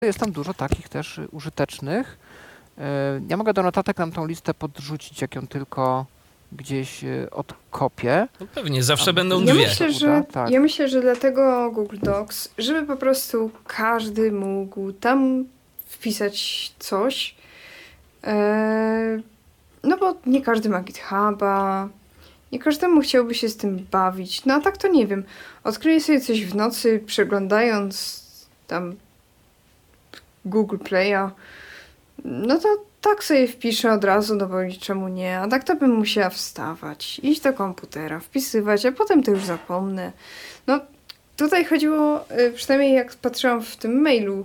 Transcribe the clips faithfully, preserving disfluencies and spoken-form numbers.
jest tam dużo takich też użytecznych. Ja mogę do notatek nam tą listę podrzucić, jak ją tylko gdzieś odkopię. No pewnie, zawsze będą ja dwie. Myślę, że, tak. Ja myślę, że dlatego Google Docs, żeby po prostu każdy mógł tam wpisać coś. Eee, no bo nie każdy ma GitHuba, nie każdemu chciałby się z tym bawić. No a tak to nie wiem. Odkryję sobie coś w nocy, przeglądając tam Google Play'a, no to tak sobie wpiszę od razu, no bo czemu nie? A tak to bym musiała wstawać, iść do komputera, wpisywać, a potem to już zapomnę. No tutaj chodziło, przynajmniej jak patrzyłam w tym mailu,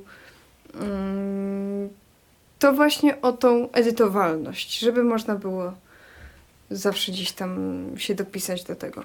to właśnie o tą edytowalność, żeby można było zawsze gdzieś tam się dopisać do tego.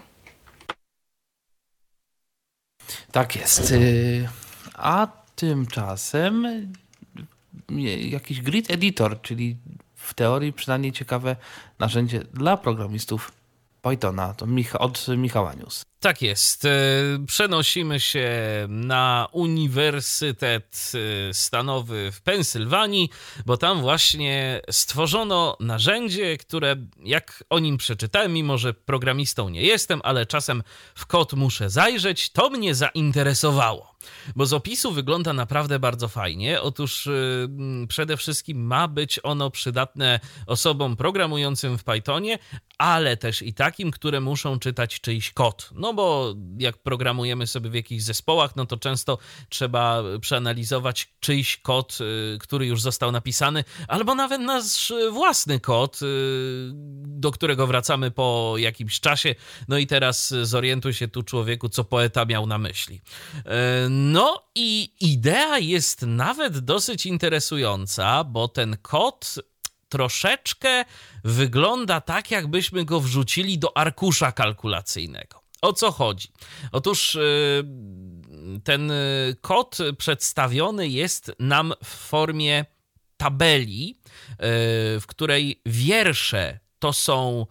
Tak jest. A tymczasem jakiś grid editor, czyli w teorii przynajmniej ciekawe narzędzie dla programistów Pythona. To Micha- od Michała News. Tak jest. Przenosimy się na Uniwersytet Stanowy w Pensylwanii, bo tam właśnie stworzono narzędzie, które jak o nim przeczytałem, mimo że programistą nie jestem, ale czasem w kod muszę zajrzeć, to mnie zainteresowało. Bo z opisu wygląda naprawdę bardzo fajnie. Otóż yy, przede wszystkim ma być ono przydatne osobom programującym w Pythonie, ale też i takim, które muszą czytać czyjś kod. No bo jak programujemy sobie w jakichś zespołach, no to często trzeba przeanalizować czyjś kod, yy, który już został napisany, albo nawet nasz własny kod, yy, do którego wracamy po jakimś czasie. No i teraz zorientuj się tu, człowieku, co poeta miał na myśli. Yy, No i idea jest nawet dosyć interesująca, bo ten kod troszeczkę wygląda tak, jakbyśmy go wrzucili do arkusza kalkulacyjnego. O co chodzi? Otóż ten kod przedstawiony jest nam w formie tabeli, w której wiersze to są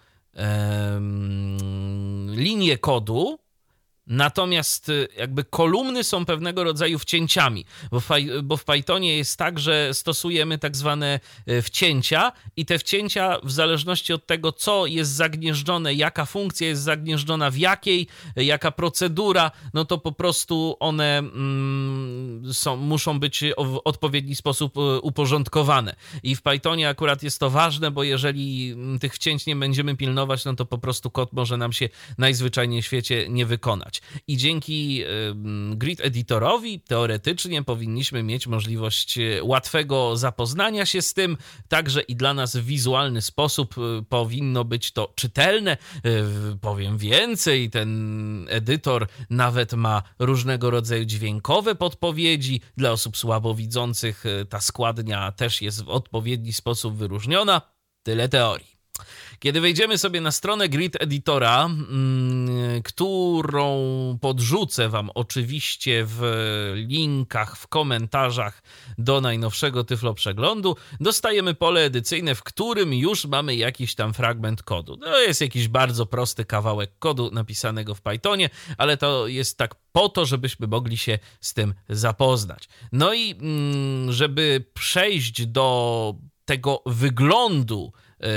linie kodu, natomiast jakby kolumny są pewnego rodzaju wcięciami, bo w, bo w Pythonie jest tak, że stosujemy tak zwane wcięcia i te wcięcia w zależności od tego, co jest zagnieżdżone, jaka funkcja jest zagnieżdżona w jakiej, jaka procedura, no to po prostu one mm, są, muszą być w odpowiedni sposób uporządkowane. I w Pythonie akurat jest to ważne, bo jeżeli tych wcięć nie będziemy pilnować, no to po prostu kod może nam się najzwyczajniej w świecie nie wykonać. I dzięki grid editorowi teoretycznie powinniśmy mieć możliwość łatwego zapoznania się z tym, także i dla nas w wizualny sposób powinno być to czytelne. Powiem więcej, ten edytor nawet ma różnego rodzaju dźwiękowe podpowiedzi. Dla osób słabowidzących ta składnia też jest w odpowiedni sposób wyróżniona. Tyle teorii. Kiedy wejdziemy sobie na stronę Grid Editora, mm, którą podrzucę wam oczywiście w linkach, w komentarzach do najnowszego Tyflo Przeglądu, dostajemy pole edycyjne, w którym już mamy jakiś tam fragment kodu. To jest jakiś bardzo prosty kawałek kodu napisanego w Pythonie, ale to jest tak po to, żebyśmy mogli się z tym zapoznać. No i mm, żeby przejść do tego wyglądu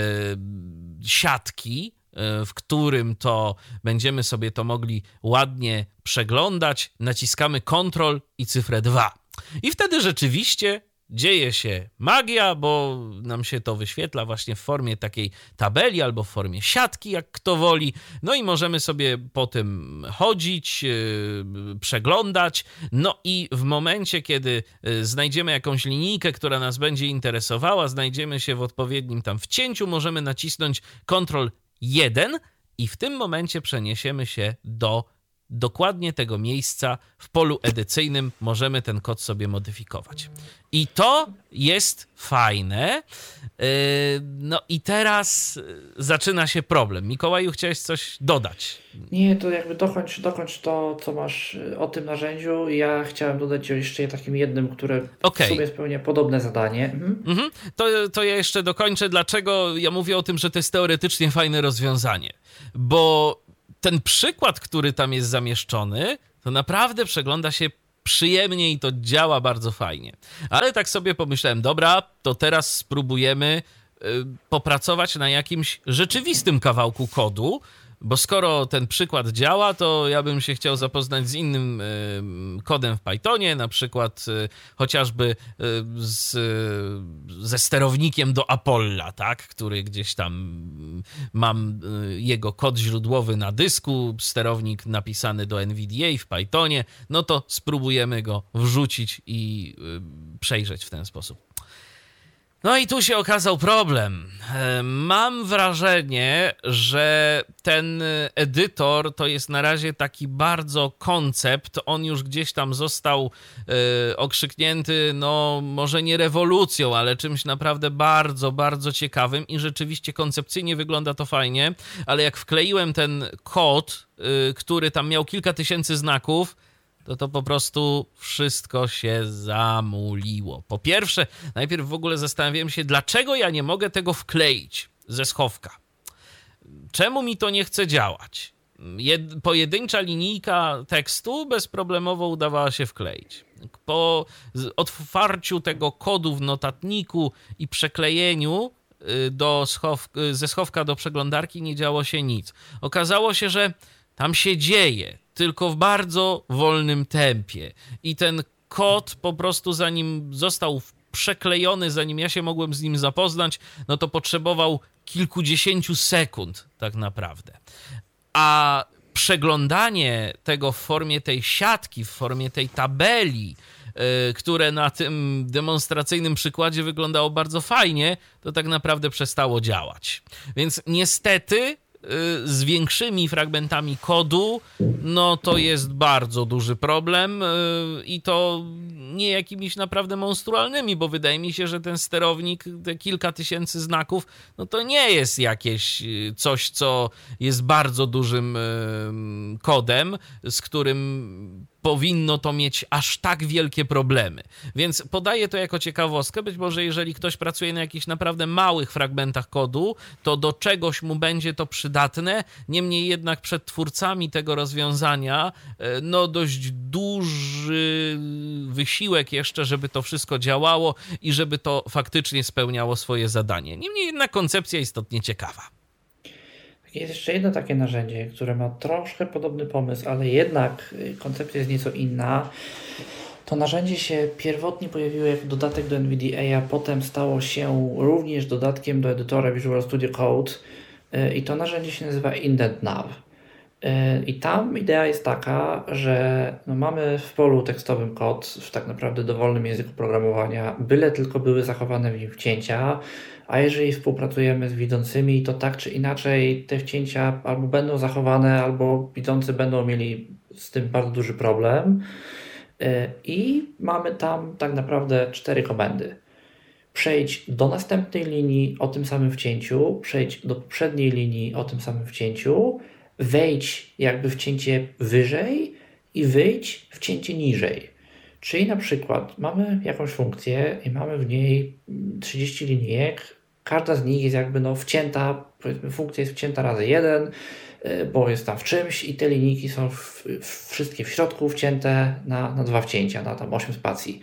siatki, w którym to będziemy sobie to mogli ładnie przeglądać, naciskamy Ctrl i cyfrę dwa. I wtedy rzeczywiście dzieje się magia, bo nam się to wyświetla właśnie w formie takiej tabeli albo w formie siatki, jak kto woli. No i możemy sobie po tym chodzić, yy, przeglądać. No i w momencie, kiedy znajdziemy jakąś linijkę, która nas będzie interesowała, znajdziemy się w odpowiednim tam wcięciu, możemy nacisnąć Ctrl jeden i w tym momencie przeniesiemy się do dokładnie tego miejsca w polu edycyjnym, możemy ten kod sobie modyfikować. I to jest fajne. No i teraz zaczyna się problem. Mikołaju, chciałeś coś dodać? Nie, to jakby dokończ, dokończ to, co masz o tym narzędziu. Ja chciałem dodać jeszcze takim jednym, które okay. w sumie spełnia podobne zadanie. Mhm. Mhm. To, to ja jeszcze dokończę. Dlaczego ja mówię o tym, że to jest teoretycznie fajne rozwiązanie? Bo ten przykład, który tam jest zamieszczony, to naprawdę przegląda się przyjemnie i to działa bardzo fajnie. Ale tak sobie pomyślałem, dobra, to teraz spróbujemy popracować na jakimś rzeczywistym kawałku kodu, bo skoro ten przykład działa, to ja bym się chciał zapoznać z innym y, kodem w Pythonie, na przykład y, chociażby y, z, y, ze sterownikiem do Apolla, tak, który gdzieś tam y, mam y, jego kod źródłowy na dysku, sterownik napisany do N V D A w Pythonie, no to spróbujemy go wrzucić i y, przejrzeć w ten sposób. No i tu się okazał problem. Mam wrażenie, że ten edytor to jest na razie taki bardzo koncept. On już gdzieś tam został y, okrzyknięty, no może nie rewolucją, ale czymś naprawdę bardzo, bardzo ciekawym i rzeczywiście koncepcyjnie wygląda to fajnie, ale jak wkleiłem ten kod, y, który tam miał kilka tysięcy znaków, to to po prostu wszystko się zamuliło. Po pierwsze, najpierw w ogóle zastanawiałem się, dlaczego ja nie mogę tego wkleić ze schowka. Czemu mi to nie chce działać? Jed- pojedyncza linijka tekstu bezproblemowo udawała się wkleić. Po otwarciu tego kodu w notatniku i przeklejeniu do schow- ze schowka do przeglądarki nie działo się nic. Okazało się, że tam się dzieje, tylko w bardzo wolnym tempie. I ten kod po prostu zanim został przeklejony, zanim ja się mogłem z nim zapoznać, no to potrzebował kilkudziesięciu sekund tak naprawdę. A przeglądanie tego w formie tej siatki, w formie tej tabeli, yy, które na tym demonstracyjnym przykładzie wyglądało bardzo fajnie, to tak naprawdę przestało działać. Więc niestety z większymi fragmentami kodu, no to jest bardzo duży problem i to nie jakimiś naprawdę monstrualnymi, bo wydaje mi się, że ten sterownik, te kilka tysięcy znaków, no to nie jest jakieś coś, co jest bardzo dużym kodem, z którym powinno to mieć aż tak wielkie problemy. Więc podaję to jako ciekawostkę. Być może jeżeli ktoś pracuje na jakichś naprawdę małych fragmentach kodu, to do czegoś mu będzie to przydatne. Niemniej jednak przed twórcami tego rozwiązania no dość duży wysiłek jeszcze, żeby to wszystko działało i żeby to faktycznie spełniało swoje zadanie. Niemniej jednak koncepcja istotnie ciekawa. Jest jeszcze jedno takie narzędzie, które ma troszkę podobny pomysł, ale jednak koncepcja jest nieco inna. To narzędzie się pierwotnie pojawiło jako dodatek do N V D A, a potem stało się również dodatkiem do edytora Visual Studio Code i to narzędzie się nazywa IndentNav. I tam idea jest taka, że no mamy w polu tekstowym kod w tak naprawdę dowolnym języku programowania, byle tylko były zachowane w nim wcięcia, a jeżeli współpracujemy z widzącymi, to tak czy inaczej te wcięcia albo będą zachowane, albo widzący będą mieli z tym bardzo duży problem. I mamy tam tak naprawdę cztery komendy. Przejdź do następnej linii o tym samym wcięciu, przejdź do poprzedniej linii o tym samym wcięciu, wejdź jakby wcięcie wyżej i wyjdź wcięcie niżej. Czyli na przykład mamy jakąś funkcję i mamy w niej trzydzieści linijek, każda z nich jest jakby no wcięta, powiedzmy funkcja jest wcięta razy jeden, bo jest tam w czymś i te linijki są w, w, wszystkie w środku wcięte na, na dwa wcięcia, na tam osiem spacji.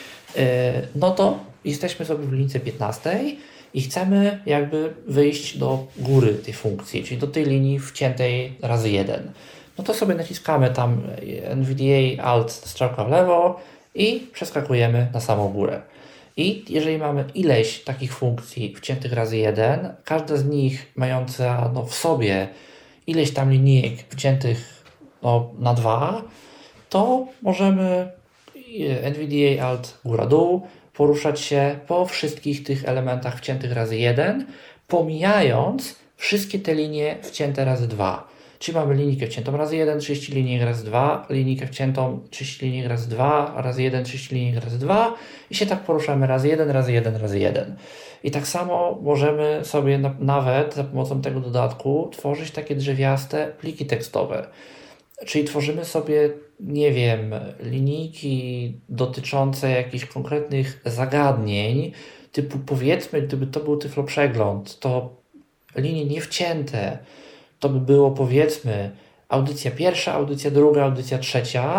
No to jesteśmy sobie w linijce piętnastej i chcemy jakby wyjść do góry tej funkcji, czyli do tej linii wciętej razy jeden. No to sobie naciskamy tam N V D A, Alt, strzałka w lewo i przeskakujemy na samą górę. I jeżeli mamy ileś takich funkcji wciętych razy jeden, każda z nich mająca no, w sobie ileś tam linijek wciętych no, na dwa, to możemy N V D A, Alt, góra, dół, poruszać się po wszystkich tych elementach wciętych razy jeden, pomijając wszystkie te linie wcięte razy dwa. Czyli mamy linijkę wciętą razy jeden, trzydzieści linijek razy dwa, linijkę wciętą trzydzieści linijek razy dwa, razy jeden, trzydzieści linijek razy dwa i się tak poruszamy razy jeden, razy jeden, razy jeden. I tak samo możemy sobie na, nawet za pomocą tego dodatku tworzyć takie drzewiaste pliki tekstowe. Czyli tworzymy sobie, nie wiem, linijki dotyczące jakichś konkretnych zagadnień, typu powiedzmy, gdyby to był tyfloprzegląd, to linie niewcięte, to by było powiedzmy audycja pierwsza, audycja druga, audycja trzecia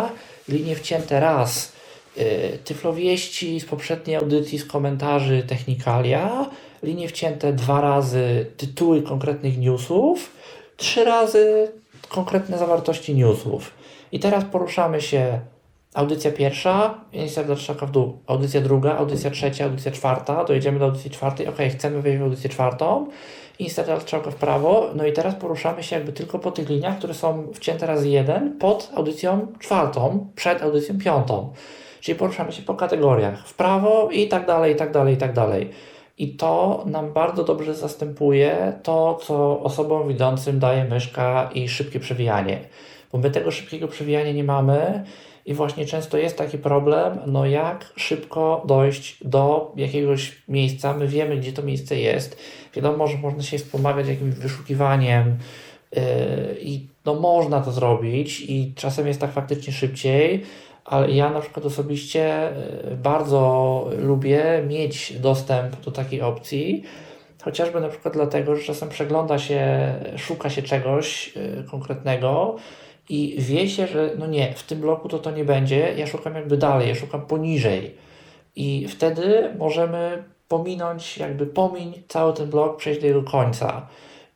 linie wcięte raz y, Tyflowieści z poprzedniej audycji, z komentarzy Technikalia, linie wcięte dwa razy tytuły konkretnych newsów, trzy razy konkretne zawartości newsów. I teraz poruszamy się audycja pierwsza, insert strzałka w dół, audycja druga, audycja trzecia, audycja czwarta, dojedziemy do audycji czwartej, ok, chcemy wejść w audycję czwartą, insert strzałka w prawo, no i teraz poruszamy się jakby tylko po tych liniach, które są wcięte razy jeden pod audycją czwartą, przed audycją piątą. Czyli poruszamy się po kategoriach, w prawo i tak dalej, i tak dalej, i tak dalej. I to nam bardzo dobrze zastępuje to, co osobom widzącym daje myszka i szybkie przewijanie. Bo my tego szybkiego przewijania nie mamy i właśnie często jest taki problem, no jak szybko dojść do jakiegoś miejsca. My wiemy, gdzie to miejsce jest. Wiadomo, że można się wspomagać jakimś wyszukiwaniem yy, i no można to zrobić i czasem jest tak faktycznie szybciej, ale ja na przykład osobiście bardzo lubię mieć dostęp do takiej opcji, chociażby na przykład dlatego, że czasem przegląda się, szuka się czegoś konkretnego i wie się, że no nie, w tym bloku to to nie będzie, ja szukam jakby dalej, ja szukam poniżej i wtedy możemy pominąć, jakby pomiń cały ten blok, przejść do jego końca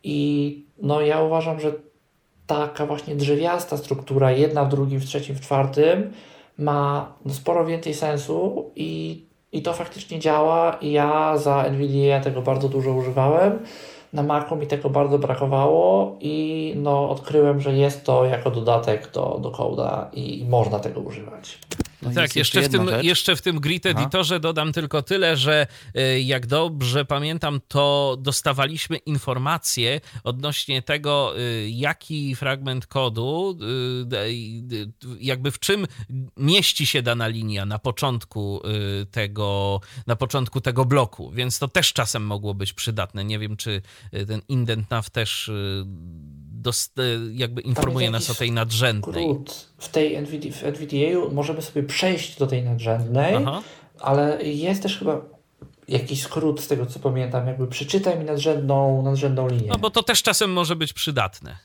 i no ja uważam, że taka właśnie drzewiasta struktura, jedna w drugim, w trzecim, w czwartym, ma no, sporo więcej sensu i, i to faktycznie działa i ja za NVIDIA tego bardzo dużo używałem. Na Macu mi tego bardzo brakowało i no, odkryłem, że jest to jako dodatek do, do Code'a i można tego używać. No tak, jeszcze w, tym, jeszcze w tym Grid Editorze dodam tylko tyle, że y, jak dobrze pamiętam, to dostawaliśmy informacje odnośnie tego, y, jaki fragment kodu, y, y, jakby w czym mieści się dana linia na początku y, tego, na początku tego bloku, więc to też czasem mogło być przydatne. Nie wiem, czy ten indent-nav też y, dost, y, jakby informuje nas o tej nadrzędnej. Skrót. W tej NVIDIA, w NVIDIA możemy sobie przejść do tej nadrzędnej, Aha. ale jest też chyba jakiś skrót z tego, co pamiętam, jakby przeczytaj mi nadrzędną, nadrzędną linię. No bo to też czasem może być przydatne.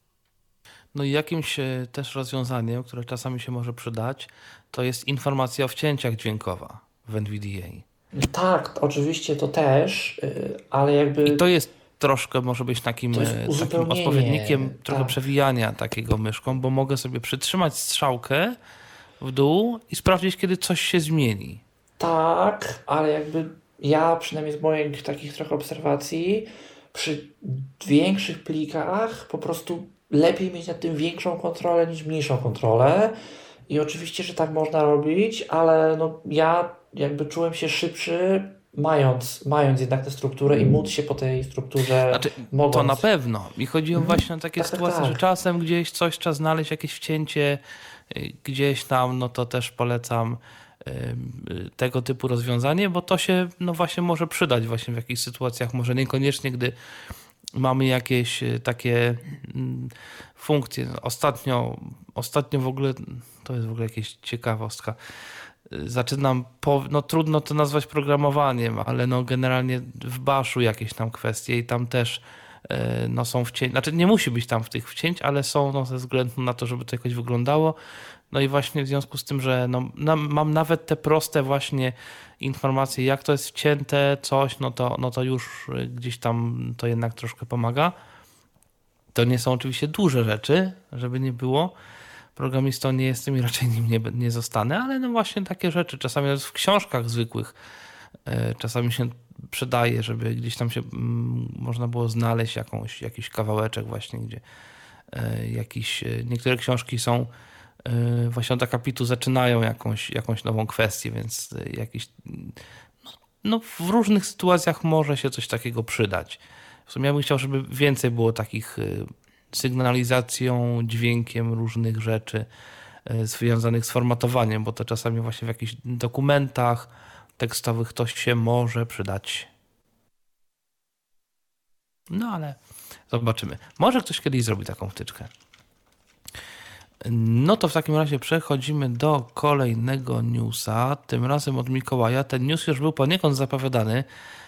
No i jakimś też rozwiązaniem, które czasami się może przydać, to jest informacja o wcięciach dźwiękowa w NVIDIA. Tak, oczywiście to też, ale jakby... I to jest troszkę może być takim, takim odpowiednikiem trochę tak. przewijania takiego myszką, bo mogę sobie przytrzymać strzałkę w dół i sprawdzić, kiedy coś się zmieni. Tak, ale jakby ja przynajmniej z moich takich trochę obserwacji przy większych plikach po prostu lepiej mieć nad tym większą kontrolę niż mniejszą kontrolę i oczywiście, że tak można robić, ale no ja jakby czułem się szybszy mając, mając jednak tę strukturę i móc się po tej strukturze znaczy, mogąc... To na pewno. Mi chodzi o właśnie o takie tak, sytuacje, tak, tak. że czasem gdzieś coś trzeba znaleźć, jakieś wcięcie gdzieś tam, no to też polecam tego typu rozwiązanie, bo to się no właśnie może przydać właśnie w jakichś sytuacjach, może niekoniecznie, gdy mamy jakieś takie funkcje. Ostatnio, ostatnio w ogóle, to jest w ogóle jakaś ciekawostka, zaczynam, po, no trudno to nazwać programowaniem, ale no generalnie w Bashu jakieś tam kwestie i tam też no są wcięć, znaczy nie musi być tam w tych wcięć, ale są no ze względu na to, żeby to jakoś wyglądało. No i właśnie w związku z tym, że no, na, mam nawet te proste właśnie informacje, jak to jest wcięte coś, no to, no to już gdzieś tam to jednak troszkę pomaga. To nie są oczywiście duże rzeczy, żeby nie było. Programistą nie jestem i raczej nim nie, nie zostanę, ale no właśnie takie rzeczy, czasami nawet w książkach zwykłych czasami się przydaje, żeby gdzieś tam się mm, można było znaleźć jakąś, jakiś kawałeczek właśnie, gdzie y, jakiś, y, niektóre książki są y, właśnie od akapitu zaczynają jakąś, jakąś nową kwestię, więc y, jakiś no, no w różnych sytuacjach może się coś takiego przydać. W sumie ja bym chciał, żeby więcej było takich y, sygnalizacją, dźwiękiem różnych rzeczy y, związanych z formatowaniem, bo to czasami właśnie w jakichś dokumentach tekstowych to się może przydać. No ale zobaczymy. Może ktoś kiedyś zrobi taką wtyczkę. No to w takim razie przechodzimy do kolejnego newsa. Tym razem od Mikołaja. Ten news już był poniekąd zapowiadany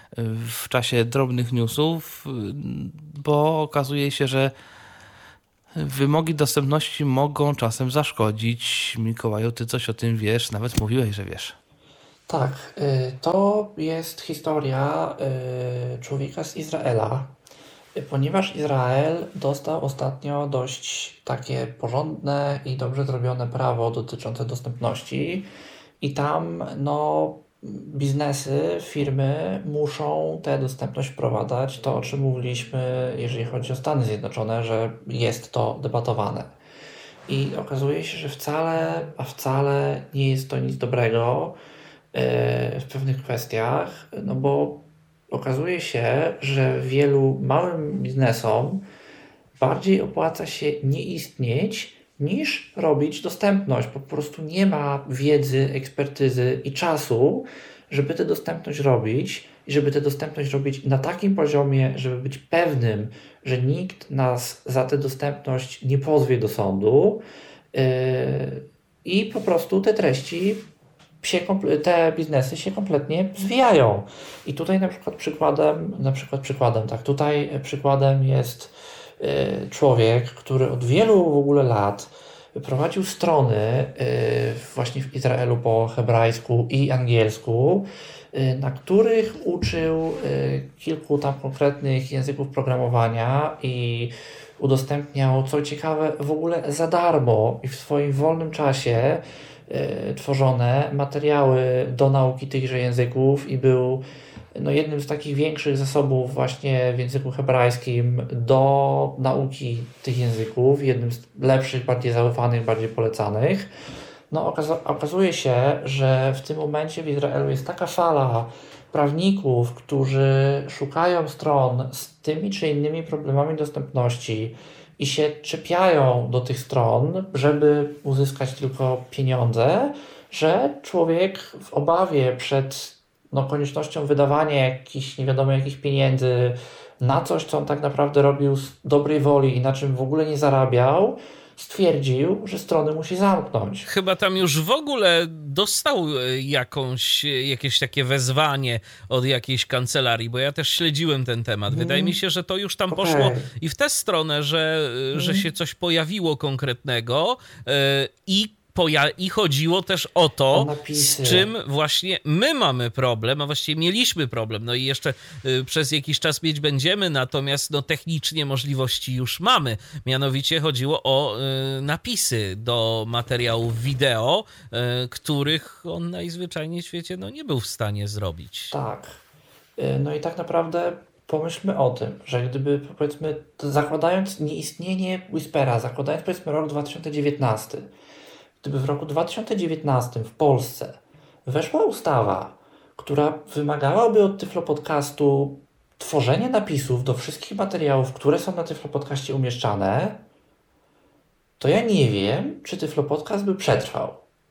w czasie drobnych newsów, bo okazuje się, że wymogi dostępności mogą czasem zaszkodzić. Mikołaju, ty coś o tym wiesz, nawet mówiłeś, że wiesz. Tak, y, to jest historia y, człowieka z Izraela, y, ponieważ Izrael dostał ostatnio dość takie porządne i dobrze zrobione prawo dotyczące dostępności i tam no, biznesy, firmy muszą tę dostępność wprowadzać. To, o czym mówiliśmy, jeżeli chodzi o Stany Zjednoczone, że jest to debatowane. I okazuje się, że wcale, a wcale nie jest to nic dobrego w pewnych kwestiach, no bo okazuje się, że wielu małym biznesom bardziej opłaca się nie istnieć, niż robić dostępność. Po prostu nie ma wiedzy, ekspertyzy i czasu, żeby tę dostępność robić i żeby tę dostępność robić na takim poziomie, żeby być pewnym, że nikt nas za tę dostępność nie pozwie do sądu yy, i po prostu te treści się, te biznesy się kompletnie zwijają. I tutaj na przykład przykładem, na przykład przykładem, tak, tutaj przykładem jest y, człowiek, który od wielu w ogóle lat prowadził strony y, właśnie w Izraelu po hebrajsku i angielsku, y, na których uczył y, kilku tam konkretnych języków programowania i udostępniał, co ciekawe, w ogóle za darmo i w swoim wolnym czasie tworzone materiały do nauki tychże języków i był no, jednym z takich większych zasobów właśnie w języku hebrajskim do nauki tych języków, jednym z lepszych, bardziej zaufanych, bardziej polecanych. No, okaza- okazuje się, że w tym momencie w Izraelu jest taka fala prawników, którzy szukają stron z tymi czy innymi problemami dostępności i się czepiają do tych stron, żeby uzyskać tylko pieniądze, że człowiek w obawie przed no, koniecznością wydawania jakichś nie wiadomo jakich pieniędzy na coś, co on tak naprawdę robił z dobrej woli i na czym w ogóle nie zarabiał, stwierdził, że strony musi zamknąć. Chyba tam już w ogóle dostał jakąś, jakieś takie wezwanie od jakiejś kancelarii, bo ja też śledziłem ten temat. Mm. Wydaje mi się, że to już tam okay. poszło i w tę stronę, że, mm. że się coś pojawiło konkretnego yy, i Poja- I chodziło też o to, o z czym właśnie my mamy problem, a właściwie mieliśmy problem, no i jeszcze y, przez jakiś czas mieć będziemy, natomiast no, technicznie możliwości już mamy. Mianowicie chodziło o y, napisy do materiałów wideo, y, których on najzwyczajniej w świecie no, nie był w stanie zrobić. Tak. Y, no i tak naprawdę pomyślmy o tym, że gdyby powiedzmy, zakładając nieistnienie Whispera, zakładając powiedzmy rok dwa tysiące dziewiętnasty, gdyby w roku dwa tysiące dziewiętnastym w Polsce weszła ustawa, która wymagałaby od Tyflo Podcastu tworzenia napisów do wszystkich materiałów, które są na Tyflo Podcaście umieszczane, to ja nie wiem, czy Tyflo Podcast by przetrwał.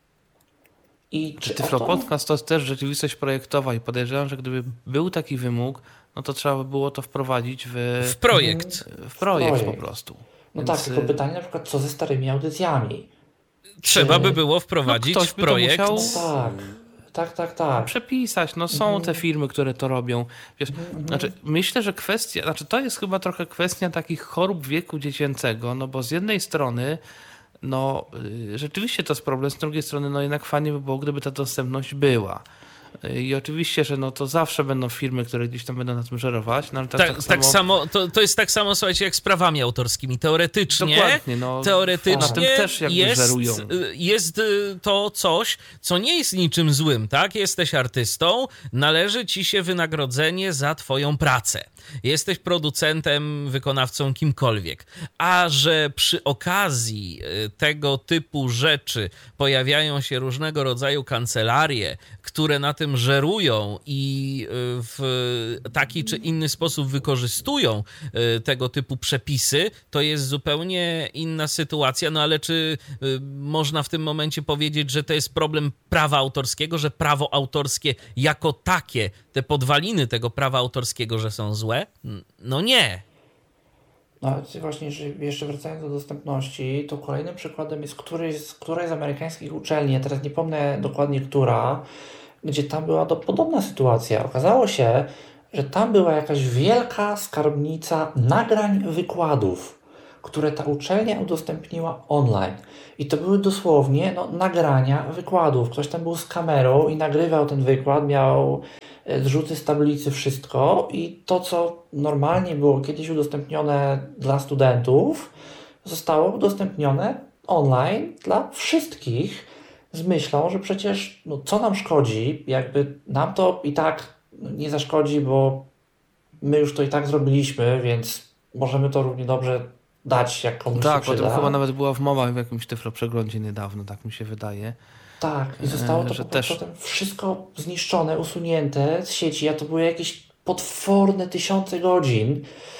I czy Tyflo to... Podcast to jest też rzeczywistość projektowa i podejrzewam, że gdyby był taki wymóg, no to trzeba by było to wprowadzić w, w projekt. W projekt, projekt. po prostu. No Więc... tak, tylko pytanie na przykład, co ze starymi audycjami? Trzeba by było wprowadzić no w projekt. Musiał... Tak, tak, tak, tak. Przepisać. No są te firmy, które to robią. Wiesz, mhm. znaczy, myślę, że kwestia, znaczy to jest chyba trochę kwestia takich chorób wieku dziecięcego, no bo z jednej strony no y, rzeczywiście to jest problem, z drugiej strony no jednak fajnie by było, gdyby ta dostępność była. I oczywiście, że no to zawsze będą firmy, które gdzieś tam będą na tym żerować. No ale tak, tak, tak samo, samo to, to jest tak samo, słuchajcie, jak z prawami autorskimi. Teoretycznie, Dokładnie, no, teoretycznie na tym też jakby jest, żerują. jest to coś, co nie jest niczym złym, tak? Jesteś artystą, należy ci się wynagrodzenie za twoją pracę. Jesteś producentem, wykonawcą, kimkolwiek. A że przy okazji tego typu rzeczy pojawiają się różnego rodzaju kancelarie, które na tym żerują i w taki czy inny sposób wykorzystują tego typu przepisy, to jest zupełnie inna sytuacja. No ale czy można w tym momencie powiedzieć, że to jest problem prawa autorskiego, że prawo autorskie jako takie, te podwaliny tego prawa autorskiego, że są złe? No nie. No ale właśnie, że jeszcze wracając do dostępności, to kolejnym przykładem jest któryś z, któraś z amerykańskich uczelni, ja teraz nie pomnę dokładnie która, gdzie tam była do, podobna sytuacja. Okazało się, że tam była jakaś wielka skarbnica nagrań wykładów, które ta uczelnia udostępniła online. I to były dosłownie no, nagrania wykładów. Ktoś tam był z kamerą i nagrywał ten wykład, miał zrzuty z tablicy, wszystko. I to, co normalnie było kiedyś udostępnione dla studentów, zostało udostępnione online dla wszystkich z myślą, że przecież no, co nam szkodzi, jakby nam to i tak nie zaszkodzi, bo my już to i tak zrobiliśmy, więc możemy to równie dobrze dać, jak komuś Tak, się o tym przyda. chyba nawet była wmowa w jakimś tyfloprzeglądzie niedawno, tak mi się wydaje. Tak, i zostało to że po też- prostu potem wszystko zniszczone, usunięte z sieci, a to były jakieś potworne tysiące godzin,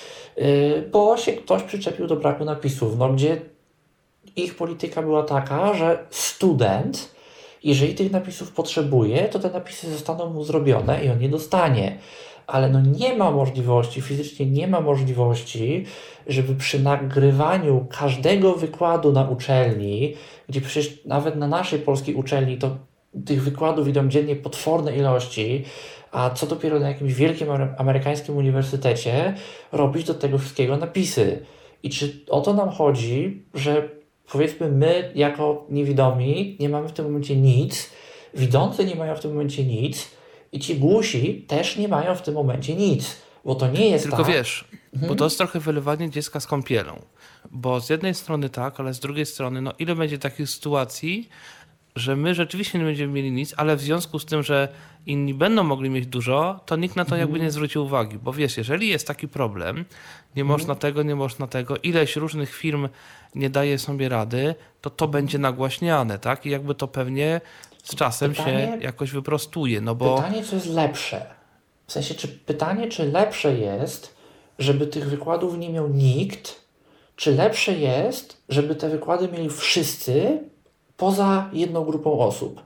yy, bo się ktoś przyczepił do braku napisów, no gdzie ich polityka była taka, że student, jeżeli tych napisów potrzebuje, to te napisy zostaną mu zrobione i on je dostanie. Ale no nie ma możliwości, fizycznie nie ma możliwości, żeby przy nagrywaniu każdego wykładu na uczelni, gdzie przecież nawet na naszej polskiej uczelni to tych wykładów idą dziennie potworne ilości, a co dopiero na jakimś wielkim amery- amerykańskim uniwersytecie robić do tego wszystkiego napisy. I czy o to nam chodzi, że powiedzmy my jako niewidomi nie mamy w tym momencie nic, widzący nie mają w tym momencie nic i ci głusi też nie mają w tym momencie nic, bo to nie jest Tylko tak. wiesz, bo to jest trochę wylewanie dziecka z kąpielą. Bo z jednej strony tak, ale z drugiej strony, no ile będzie takich sytuacji, że my rzeczywiście nie będziemy mieli nic, ale w związku z tym, że inni będą mogli mieć dużo, to nikt na to jakby nie zwrócił uwagi. Bo wiesz, jeżeli jest taki problem, nie można tego, nie można tego, ileś różnych firm nie daje sobie rady, to to będzie nagłaśniane, tak? I jakby to pewnie z czasem się Pytanie- jakoś wyprostuje, no bo... Pytanie, co jest lepsze? W sensie, czy pytanie, czy lepsze jest, żeby tych wykładów nie miał nikt, czy lepsze jest, żeby te wykłady mieli wszyscy poza jedną grupą osób?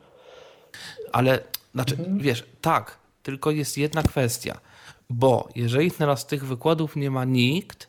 Ale, znaczy, wiesz, tak, tylko jest jedna kwestia, bo jeżeli teraz tych wykładów nie ma nikt,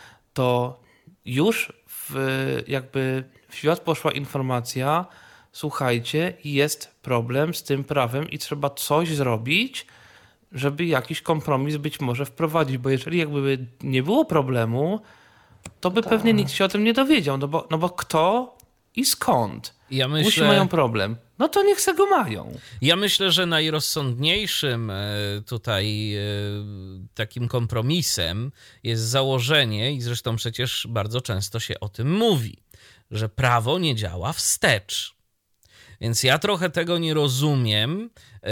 to już w, jakby w świat poszła informacja, słuchajcie, jest problem z tym prawem i trzeba coś zrobić, żeby jakiś kompromis być może wprowadzić, bo jeżeli jakby nie było problemu, to by pewnie nikt się o tym nie dowiedział, no bo, no bo kto i skąd? Ja Głusi myślę, mają problem, no to niech se go mają. ja myślę, że najrozsądniejszym e, tutaj e, takim kompromisem jest założenie, i zresztą przecież bardzo często się o tym mówi, że prawo nie działa wstecz. Więc ja trochę tego nie rozumiem, e,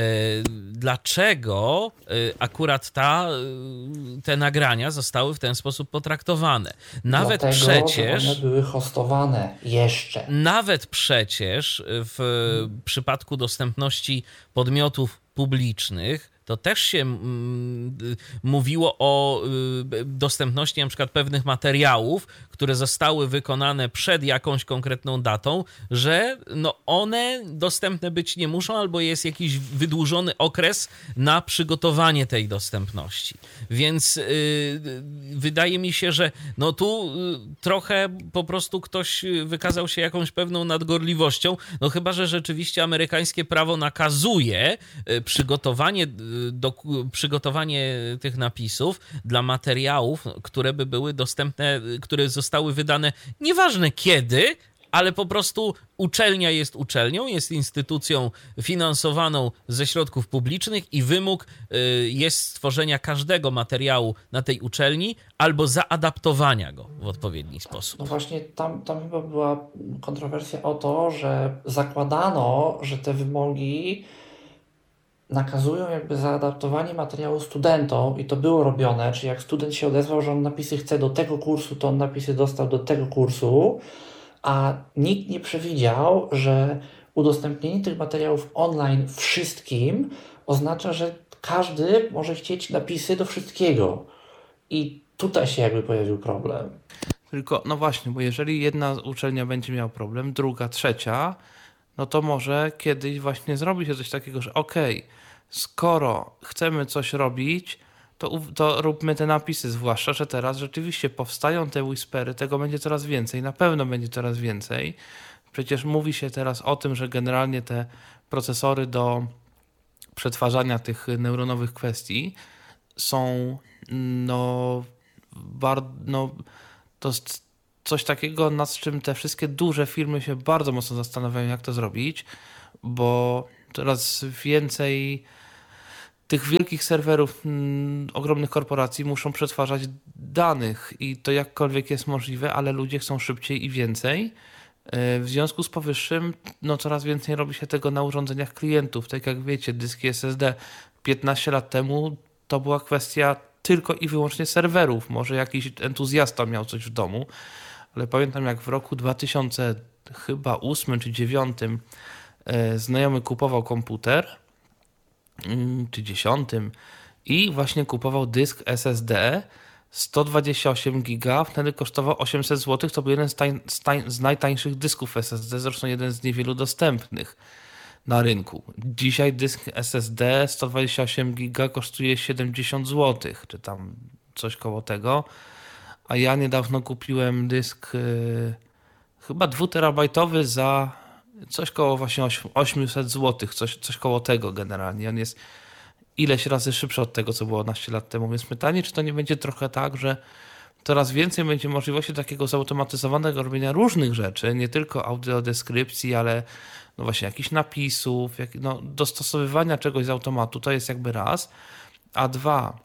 dlaczego e, akurat ta, e, te nagrania zostały w ten sposób potraktowane. Nawet Dlatego, przecież... że one były hostowane jeszcze. Nawet przecież w przypadku dostępności podmiotów publicznych to też się mm, mówiło o y, dostępności na przykład pewnych materiałów, które zostały wykonane przed jakąś konkretną datą, że no one dostępne być nie muszą, albo jest jakiś wydłużony okres na przygotowanie tej dostępności. Więc y, wydaje mi się, że no tu y, trochę po prostu ktoś wykazał się jakąś pewną nadgorliwością, no chyba że rzeczywiście amerykańskie prawo nakazuje y, przygotowanie, y, do, przygotowanie tych napisów dla materiałów, które by były dostępne, y, które zostały wydane nieważne kiedy, ale po prostu uczelnia jest uczelnią, jest instytucją finansowaną ze środków publicznych i wymóg y, jest stworzenia każdego materiału na tej uczelni albo zaadaptowania go w odpowiedni sposób. No właśnie tam, tam chyba była kontrowersja o to, że zakładano, że te wymogi nakazują jakby zaadaptowanie materiału studentom i to było robione, czyli jak student się odezwał, że on napisy chce do tego kursu, to on napisy dostał do tego kursu, a nikt nie przewidział, że udostępnienie tych materiałów online wszystkim oznacza, że każdy może chcieć napisy do wszystkiego. I tutaj się jakby pojawił problem. Tylko, no właśnie, bo jeżeli jedna uczelnia będzie miała problem, druga, trzecia, no to może kiedyś właśnie zrobi się coś takiego, że okej, skoro chcemy coś robić, to, u- to róbmy te napisy, zwłaszcza, że teraz rzeczywiście powstają te whispery, tego będzie coraz więcej, na pewno będzie coraz więcej. Przecież mówi się teraz o tym, że generalnie te procesory do przetwarzania tych neuronowych kwestii są, no, bar, no to jest coś takiego, nad czym te wszystkie duże firmy się bardzo mocno zastanawiają, jak to zrobić, bo coraz więcej tych wielkich serwerów mm, ogromnych korporacji muszą przetwarzać danych i to jakkolwiek jest możliwe, ale ludzie chcą szybciej i więcej. W związku z powyższym no coraz więcej robi się tego na urządzeniach klientów. Tak jak wiecie, dyski S S D piętnaście lat temu to była kwestia tylko i wyłącznie serwerów. Może jakiś entuzjasta miał coś w domu, ale pamiętam jak w roku dwa tysiące ósmym czy dwa tysiące dziewiątym znajomy kupował komputer czy dziesiątym i właśnie kupował dysk S S D sto dwadzieścia osiem giga, wtedy kosztował osiemset złotych, to był jeden z, tań, z, tań, z najtańszych dysków S S D, zresztą jeden z niewielu dostępnych na rynku. Dzisiaj dysk S S D sto dwadzieścia osiem giga kosztuje siedemdziesiąt złotych, czy tam coś koło tego, a ja niedawno kupiłem dysk yy, chyba dwuterabajtowy za coś koło właśnie osiemset złotych, coś, coś koło tego generalnie. On jest ileś razy szybszy od tego, co było naście lat temu. Więc pytanie, czy to nie będzie trochę tak, że coraz więcej będzie możliwości takiego zautomatyzowanego robienia różnych rzeczy, nie tylko audiodeskrypcji, ale no właśnie jakichś napisów, jak, no, dostosowywania czegoś z automatu, to jest jakby raz. A dwa,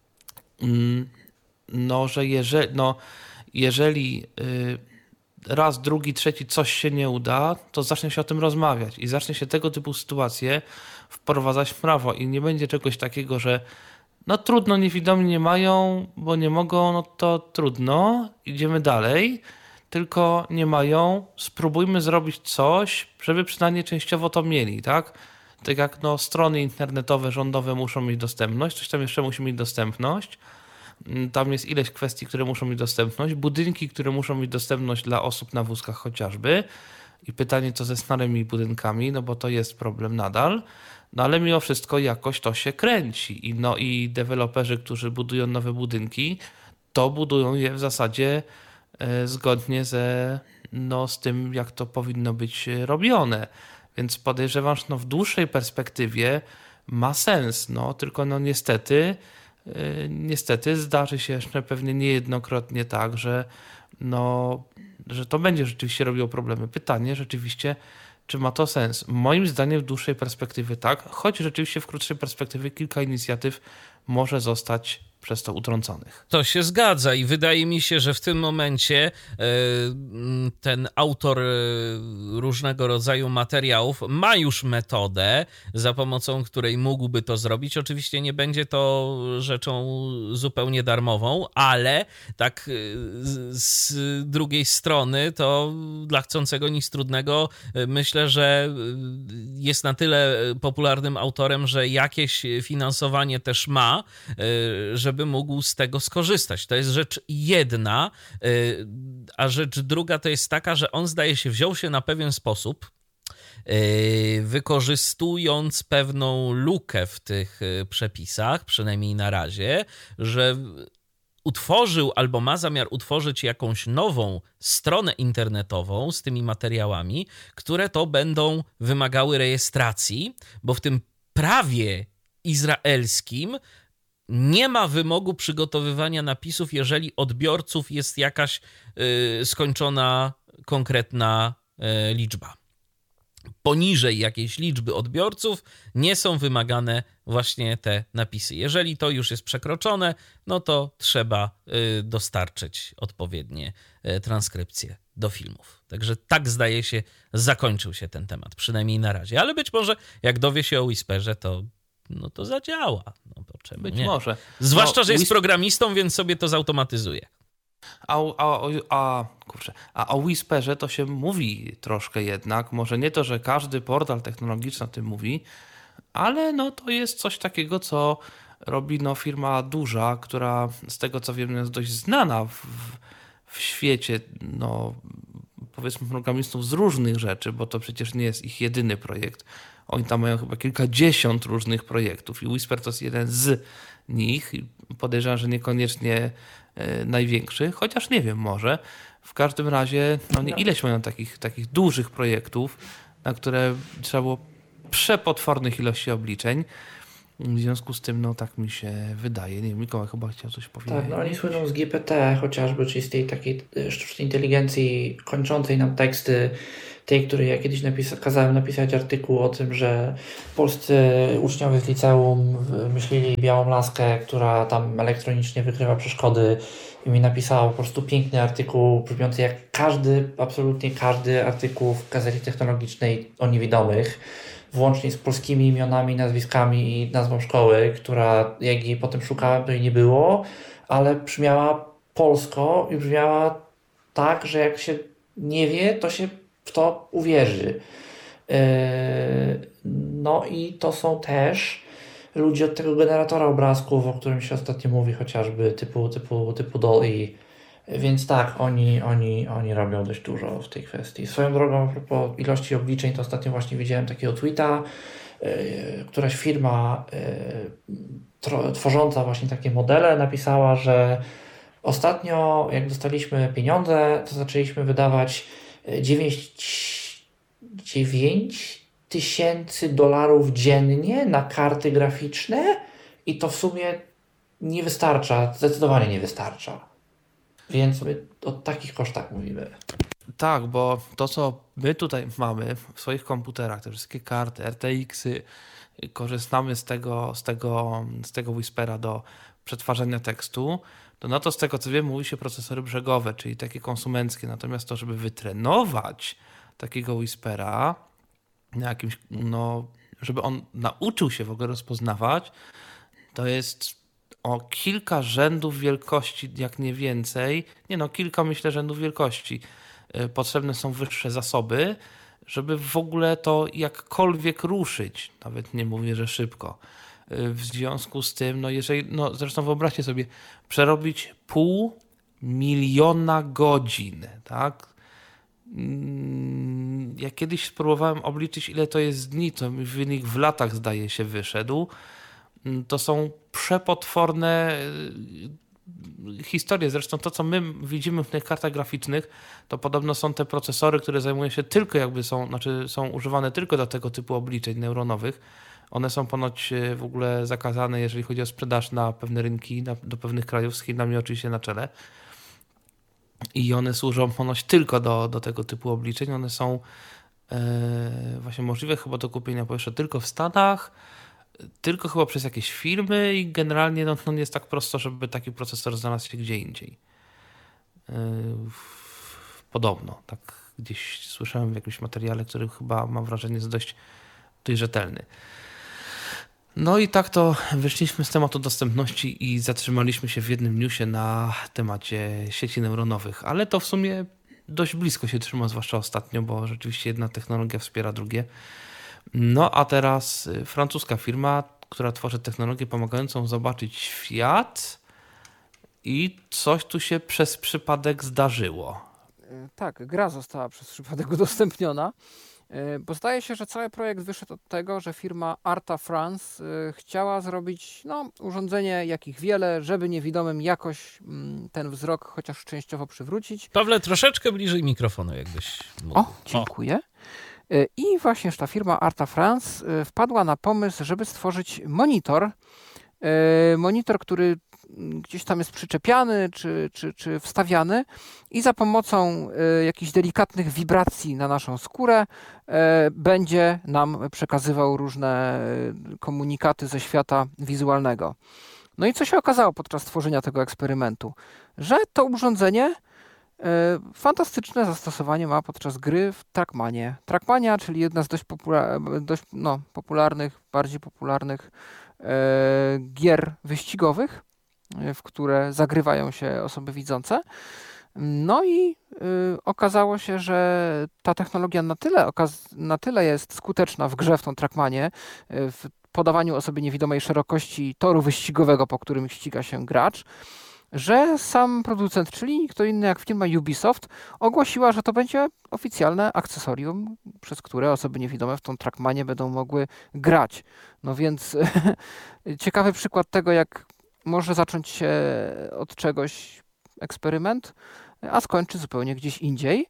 no, że jeżeli, no, jeżeli yy, raz, drugi, trzeci coś się nie uda, to zacznie się o tym rozmawiać i zacznie się tego typu sytuacje wprowadzać w prawo i nie będzie czegoś takiego, że no trudno, niewidomi nie mają, bo nie mogą, no to trudno, idziemy dalej, tylko nie mają, spróbujmy zrobić coś, żeby przynajmniej częściowo to mieli, tak? Tak jak no, strony internetowe, rządowe muszą mieć dostępność, coś tam jeszcze musi mieć dostępność. Tam jest ileś kwestii, które muszą mieć dostępność, budynki, które muszą mieć dostępność dla osób na wózkach chociażby i pytanie co ze starymi budynkami, no bo to jest problem nadal, no ale mimo wszystko jakoś to się kręci i no i deweloperzy, którzy budują nowe budynki, to budują je w zasadzie e, zgodnie ze, no, z tym, jak to powinno być robione, więc podejrzewam, że no, w dłuższej perspektywie ma sens, no tylko no niestety Niestety zdarzy się jeszcze pewnie niejednokrotnie tak, że, no, że to będzie rzeczywiście robiło problemy. Pytanie rzeczywiście, czy ma to sens? Moim zdaniem w dłuższej perspektywie tak, choć rzeczywiście w krótszej perspektywie kilka inicjatyw może zostać przez to utrąconych. To się zgadza i wydaje mi się, że w tym momencie ten autor różnego rodzaju materiałów ma już metodę, za pomocą której mógłby to zrobić. Oczywiście nie będzie to rzeczą zupełnie darmową, ale tak z drugiej strony to dla chcącego nic trudnego myślę, że jest na tyle popularnym autorem, że jakieś finansowanie też ma, żeby żeby mógł z tego skorzystać. To jest rzecz jedna, a rzecz druga to jest taka, że on zdaje się wziął się na pewien sposób, wykorzystując pewną lukę w tych przepisach, przynajmniej na razie, że utworzył albo ma zamiar utworzyć jakąś nową stronę internetową z tymi materiałami, które to będą wymagały rejestracji, bo w tym prawie izraelskim nie ma wymogu przygotowywania napisów, jeżeli odbiorców jest jakaś y, skończona konkretna y, liczba. Poniżej jakiejś liczby odbiorców nie są wymagane właśnie te napisy. Jeżeli to już jest przekroczone, no to trzeba y, dostarczyć odpowiednie y, transkrypcje do filmów. Także tak zdaje się zakończył się ten temat, przynajmniej na razie. Ale być może jak dowie się o Whisperze, to no to zadziała. No, czemu Być nie? może. Zwłaszcza, no, że jest Whis- programistą, więc sobie to zautomatyzuje. A, a, a, kurczę, a o Whisperze to się mówi troszkę jednak. Może nie to, że każdy portal technologiczny o tym mówi, ale no to jest coś takiego, co robi no firma duża, która z tego co wiem jest dość znana w, w świecie, no powiedzmy programistów z różnych rzeczy, bo to przecież nie jest ich jedyny projekt. Oni tam mają chyba kilkadziesiąt różnych projektów i Whisper to jest jeden z nich. Podejrzewam, że niekoniecznie e, największy, chociaż nie wiem, może. W każdym razie no nie ileś mają takich, takich dużych projektów, na które trzeba było przepotwornych ilości obliczeń. W związku z tym, no tak mi się wydaje. Nie wiem, Mikołaj chyba chciał coś powiedzieć. Tak, no oni słyną z G P T chociażby, czyli z tej takiej e, sztucznej inteligencji kończącej nam teksty, tej, której ja kiedyś napisa- kazałem napisać artykuł o tym, że polscy uczniowie z liceum wymyślili białą laskę, która tam elektronicznie wykrywa przeszkody i mi napisała po prostu piękny artykuł, brzmiący jak każdy, absolutnie każdy artykuł w gazecie technologicznej o niewidomych, włącznie z polskimi imionami, nazwiskami i nazwą szkoły, która jak jej potem szukałem, to jej nie było, ale brzmiała polsko i brzmiała tak, że jak się nie wie, to się w to uwierzy. Yy, no i to są też ludzie od tego generatora obrazków, o którym się ostatnio mówi, chociażby typu, typu, typu Dolly. Więc tak, oni, oni, oni robią dość dużo w tej kwestii. Swoją drogą, a propos ilości obliczeń, to ostatnio właśnie widziałem takiego tweeta, yy, któraś firma yy, tro, tworząca właśnie takie modele napisała, że ostatnio jak dostaliśmy pieniądze, to zaczęliśmy wydawać dziewięć tysięcy dolarów dziennie na karty graficzne i to w sumie nie wystarcza, zdecydowanie nie wystarcza. Więc my o takich kosztach mówimy. Tak, bo to, co my tutaj mamy w swoich komputerach, te wszystkie karty, R T X-y, korzystamy z tego, z tego, z tego Whispera do przetwarzania tekstu, to na to z tego, co wiem, mówi się procesory brzegowe, czyli takie konsumenckie. Natomiast to, żeby wytrenować takiego Whispera na jakimś, no, żeby on nauczył się w ogóle rozpoznawać, to jest o kilka rzędów wielkości, jak nie więcej. Nie no, kilka myślę rzędów wielkości. Potrzebne są wyższe zasoby, żeby w ogóle to jakkolwiek ruszyć. Nawet nie mówię, że szybko. W związku z tym, no jeżeli, no zresztą wyobraźcie sobie, przerobić pół miliona godzin, tak? Ja kiedyś spróbowałem obliczyć, ile to jest dni, to mi wynik w latach, zdaje się, wyszedł. To są przepotworne historie. Zresztą to, co my widzimy w tych kartach graficznych, to podobno są te procesory, które zajmują się tylko jakby są, znaczy są używane tylko do tego typu obliczeń neuronowych. One są ponoć w ogóle zakazane, jeżeli chodzi o sprzedaż na pewne rynki, na, do pewnych krajów, z Chinami oczywiście na czele. I one służą ponoć tylko do, do tego typu obliczeń. One są e, właśnie możliwe chyba do kupienia po jeszcze tylko w Stanach, tylko chyba przez jakieś firmy i generalnie no, no nie jest tak prosto, żeby taki procesor znalazł się gdzie indziej. E, podobno, tak gdzieś słyszałem w jakimś materiale, który chyba mam wrażenie jest dość, dość rzetelny. No i tak to wyszliśmy z tematu dostępności i zatrzymaliśmy się w jednym newsie na temacie sieci neuronowych, ale to w sumie dość blisko się trzyma, zwłaszcza ostatnio, bo rzeczywiście jedna technologia wspiera drugie. No a teraz francuska firma, która tworzy technologię pomagającą zobaczyć świat i coś tu się przez przypadek zdarzyło. Tak, gra została przez przypadek udostępniona. Bo zdaje się, że cały projekt wyszedł od tego, że firma Arta France chciała zrobić no, urządzenie, jakich wiele, żeby niewidomym jakoś ten wzrok chociaż częściowo przywrócić. Pawle, troszeczkę bliżej mikrofonu, jakbyś mógł. O, dziękuję. O. I właśnie ta firma Arta France wpadła na pomysł, żeby stworzyć monitor. Monitor, który gdzieś tam jest przyczepiany czy, czy, czy wstawiany i za pomocą y, jakichś delikatnych wibracji na naszą skórę y, będzie nam przekazywał różne y, komunikaty ze świata wizualnego. No i co się okazało podczas tworzenia tego eksperymentu? Że to urządzenie y, fantastyczne zastosowanie ma podczas gry w Trackmanie. Trackmania, czyli jedna z dość, popula- dość no, popularnych, bardziej popularnych y, gier wyścigowych, w które zagrywają się osoby widzące. No i y, okazało się, że ta technologia na tyle, okaz- na tyle jest skuteczna w grze w tą Trackmanie, y, w podawaniu osobie niewidomej szerokości toru wyścigowego, po którym ściga się gracz, że sam producent, czyli kto inny jak firma Ubisoft, ogłosiła, że to będzie oficjalne akcesorium, przez które osoby niewidome w tą Trackmanie będą mogły grać. No więc ciekawy przykład tego, jak może zacząć się od czegoś eksperyment, a skończy zupełnie gdzieś indziej.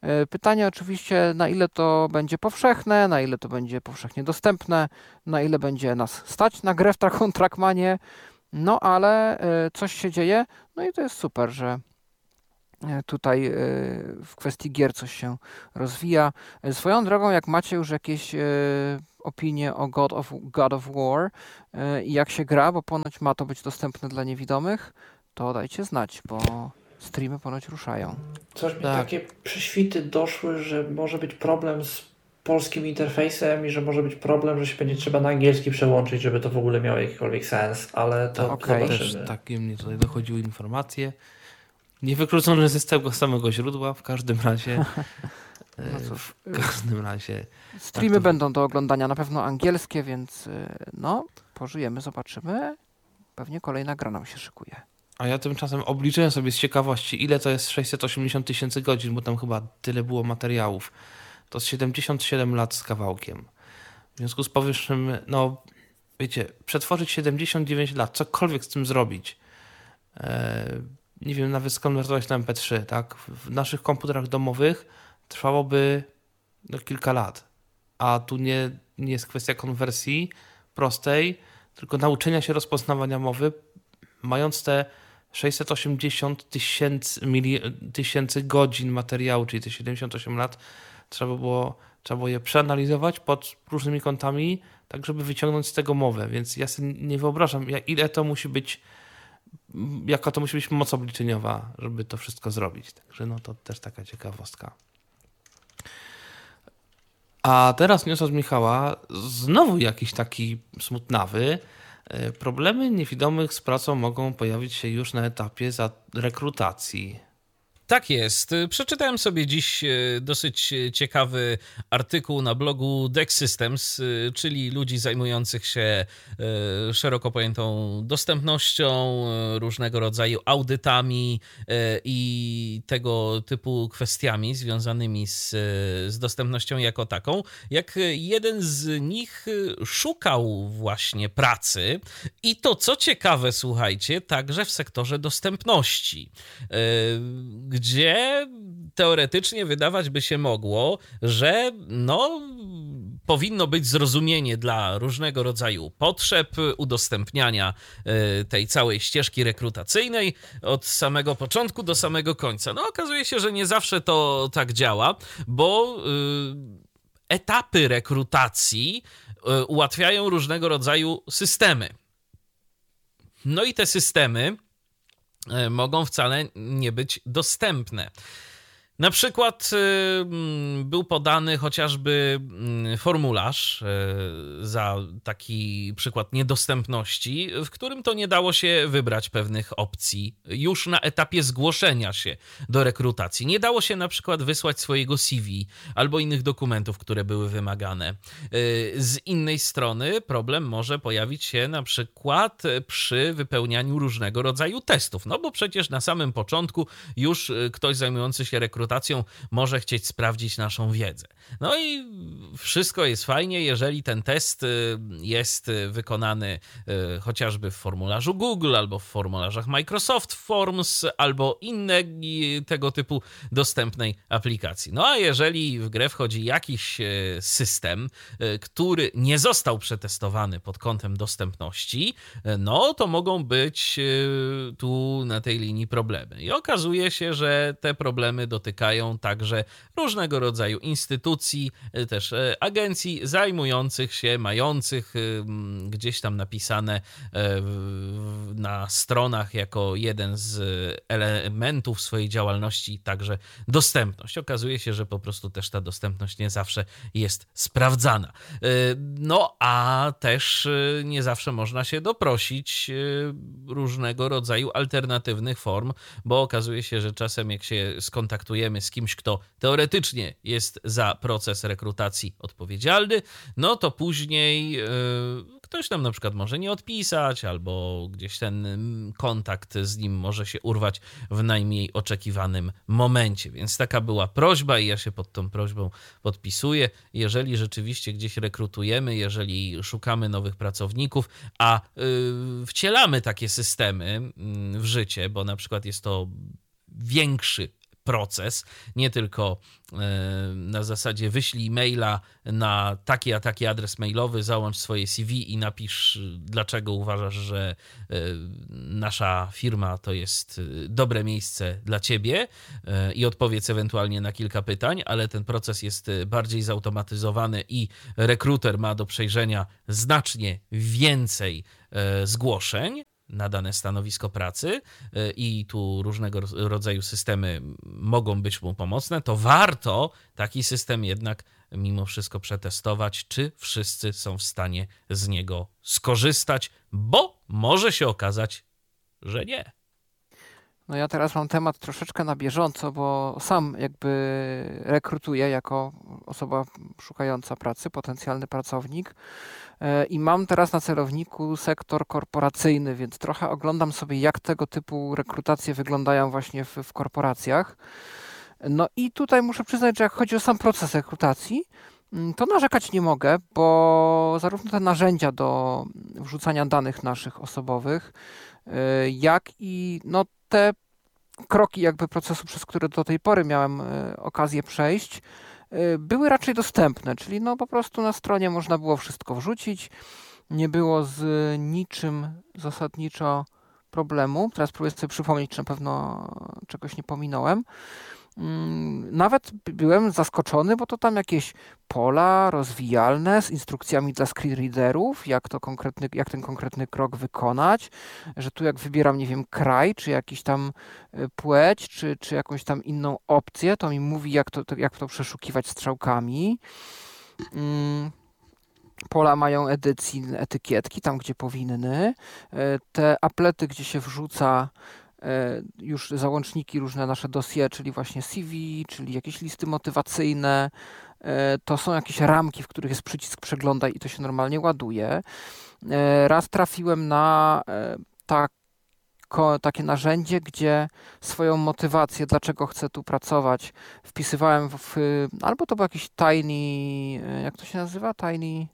Pytanie oczywiście, na ile to będzie powszechne, na ile to będzie powszechnie dostępne, na ile będzie nas stać na grę w taką Trackmanie, no ale coś się dzieje, no i to jest super, że tutaj w kwestii gier coś się rozwija. Swoją drogą, jak macie już jakieś opinie o God of, God of War i jak się gra, bo ponoć ma to być dostępne dla niewidomych, to dajcie znać, bo streamy ponoć ruszają. Coś mi Tak. takie prześwity doszły, że może być problem z polskim interfejsem i że może być problem, że się będzie trzeba na angielski przełączyć, żeby to w ogóle miało jakikolwiek sens, ale to okej. zobaczymy. Też takie mnie tutaj dochodziły informacje. Niewykluczone ze z tego samego źródła, w każdym razie. No cóż, w każdym razie. streamy tak to- będą do oglądania na pewno angielskie, więc no, pożyjemy, zobaczymy. Pewnie kolejna gra nam się szykuje. A ja tymczasem obliczyłem sobie z ciekawości, ile to jest sześćset osiemdziesiąt tysięcy godzin, bo tam chyba tyle było materiałów. To z siedemdziesiąt siedem lat z kawałkiem. W związku z powyższym, no wiecie, przetworzyć siedemdziesiąt dziewięć lat, cokolwiek z tym zrobić. E, nie wiem, nawet skonwertować na em pe trzy, tak? W naszych komputerach domowych trwałoby no, kilka lat. A tu nie, nie jest kwestia konwersji prostej, tylko nauczenia się rozpoznawania mowy, mając te sześćset osiemdziesiąt tysięcy, mili- tysięcy godzin materiału, czyli te siedemdziesiąt osiem lat, trzeba było, trzeba było je przeanalizować pod różnymi kątami, tak żeby wyciągnąć z tego mowę. Więc ja sobie nie wyobrażam, jak, ile to musi być, jaka to musi być moc obliczeniowa, żeby to wszystko zrobić. Także no to też taka ciekawostka. A teraz news od Michała, znowu jakiś taki smutnawy. Problemy niewidomych z pracą mogą pojawić się już na etapie za rekrutacji. Tak jest. Przeczytałem sobie dziś dosyć ciekawy artykuł na blogu Dex Systems, czyli ludzi zajmujących się szeroko pojętą dostępnością, różnego rodzaju audytami i tego typu kwestiami związanymi z, z dostępnością jako taką. Jak jeden z nich szukał właśnie pracy i to, co ciekawe, słuchajcie, także w sektorze dostępności, gdzie teoretycznie wydawać by się mogło, że no, powinno być zrozumienie dla różnego rodzaju potrzeb, udostępniania tej całej ścieżki rekrutacyjnej od samego początku do samego końca. No okazuje się, że nie zawsze to tak działa, bo etapy rekrutacji ułatwiają różnego rodzaju systemy. No i te systemy mogą wcale nie być dostępne. Na przykład był podany chociażby formularz za taki przykład niedostępności, w którym to nie dało się wybrać pewnych opcji już na etapie zgłoszenia się do rekrutacji. Nie dało się na przykład wysłać swojego C V albo innych dokumentów, które były wymagane. Z innej strony problem może pojawić się na przykład przy wypełnianiu różnego rodzaju testów, no bo przecież na samym początku już ktoś zajmujący się rekrutacją może chcieć sprawdzić naszą wiedzę. No i wszystko jest fajnie, jeżeli ten test jest wykonany chociażby w formularzu Google, albo w formularzach Microsoft Forms, albo innej tego typu dostępnej aplikacji. No a jeżeli w grę wchodzi jakiś system, który nie został przetestowany pod kątem dostępności, no to mogą być tu na tej linii problemy. I okazuje się, że te problemy dotykają także różnego rodzaju instytucji, też agencji zajmujących się, mających gdzieś tam napisane na stronach jako jeden z elementów swojej działalności także dostępność. Okazuje się, że po prostu też ta dostępność nie zawsze jest sprawdzana. No a też nie zawsze można się doprosić różnego rodzaju alternatywnych form, bo okazuje się, że czasem jak się skontaktujemy z kimś, kto teoretycznie jest za proces rekrutacji odpowiedzialny, no to później yy, ktoś nam na przykład może nie odpisać, albo gdzieś ten kontakt z nim może się urwać w najmniej oczekiwanym momencie. Więc taka była prośba i ja się pod tą prośbą podpisuję. Jeżeli rzeczywiście gdzieś rekrutujemy, jeżeli szukamy nowych pracowników, a yy, wcielamy takie systemy w życie, bo na przykład jest to większy proces, nie tylko na zasadzie wyślij maila na taki a taki adres mailowy, załącz swoje C V i napisz, dlaczego uważasz, że nasza firma to jest dobre miejsce dla ciebie i odpowiedz ewentualnie na kilka pytań, ale ten proces jest bardziej zautomatyzowany i rekruter ma do przejrzenia znacznie więcej zgłoszeń na dane stanowisko pracy i tu różnego rodzaju systemy mogą być mu pomocne, to warto taki system jednak mimo wszystko przetestować, czy wszyscy są w stanie z niego skorzystać, bo może się okazać, że nie. No ja teraz mam temat troszeczkę na bieżąco, bo sam jakby rekrutuję jako osoba szukająca pracy, potencjalny pracownik i mam teraz na celowniku sektor korporacyjny, więc trochę oglądam sobie, jak tego typu rekrutacje wyglądają właśnie w, w korporacjach. No i tutaj muszę przyznać, że jak chodzi o sam proces rekrutacji, to narzekać nie mogę, bo zarówno te narzędzia do wrzucania danych naszych osobowych, jak i no te kroki jakby procesu, przez które do tej pory miałem okazję przejść, były raczej dostępne, czyli no po prostu na stronie można było wszystko wrzucić, nie było z niczym zasadniczo problemu. Teraz próbuję sobie przypomnieć, czy na pewno czegoś nie pominąłem. Nawet byłem zaskoczony, bo to tam jakieś pola rozwijalne z instrukcjami dla screenreaderów, jak to konkretny, jak ten konkretny krok wykonać, że tu jak wybieram, nie wiem, kraj, czy jakiś tam płeć, czy, czy jakąś tam inną opcję, to mi mówi, jak to, jak to przeszukiwać strzałkami. Pola mają edycji, etykietki, tam gdzie powinny. Te aplety, gdzie się wrzuca już załączniki, różne nasze dossier, czyli właśnie C V, czyli jakieś listy motywacyjne, to są jakieś ramki, w których jest przycisk przeglądaj i to się normalnie ładuje. Raz trafiłem na tak, takie narzędzie, gdzie swoją motywację, dlaczego chcę tu pracować, wpisywałem w, albo to był jakiś Tiny, jak to się nazywa? Tiny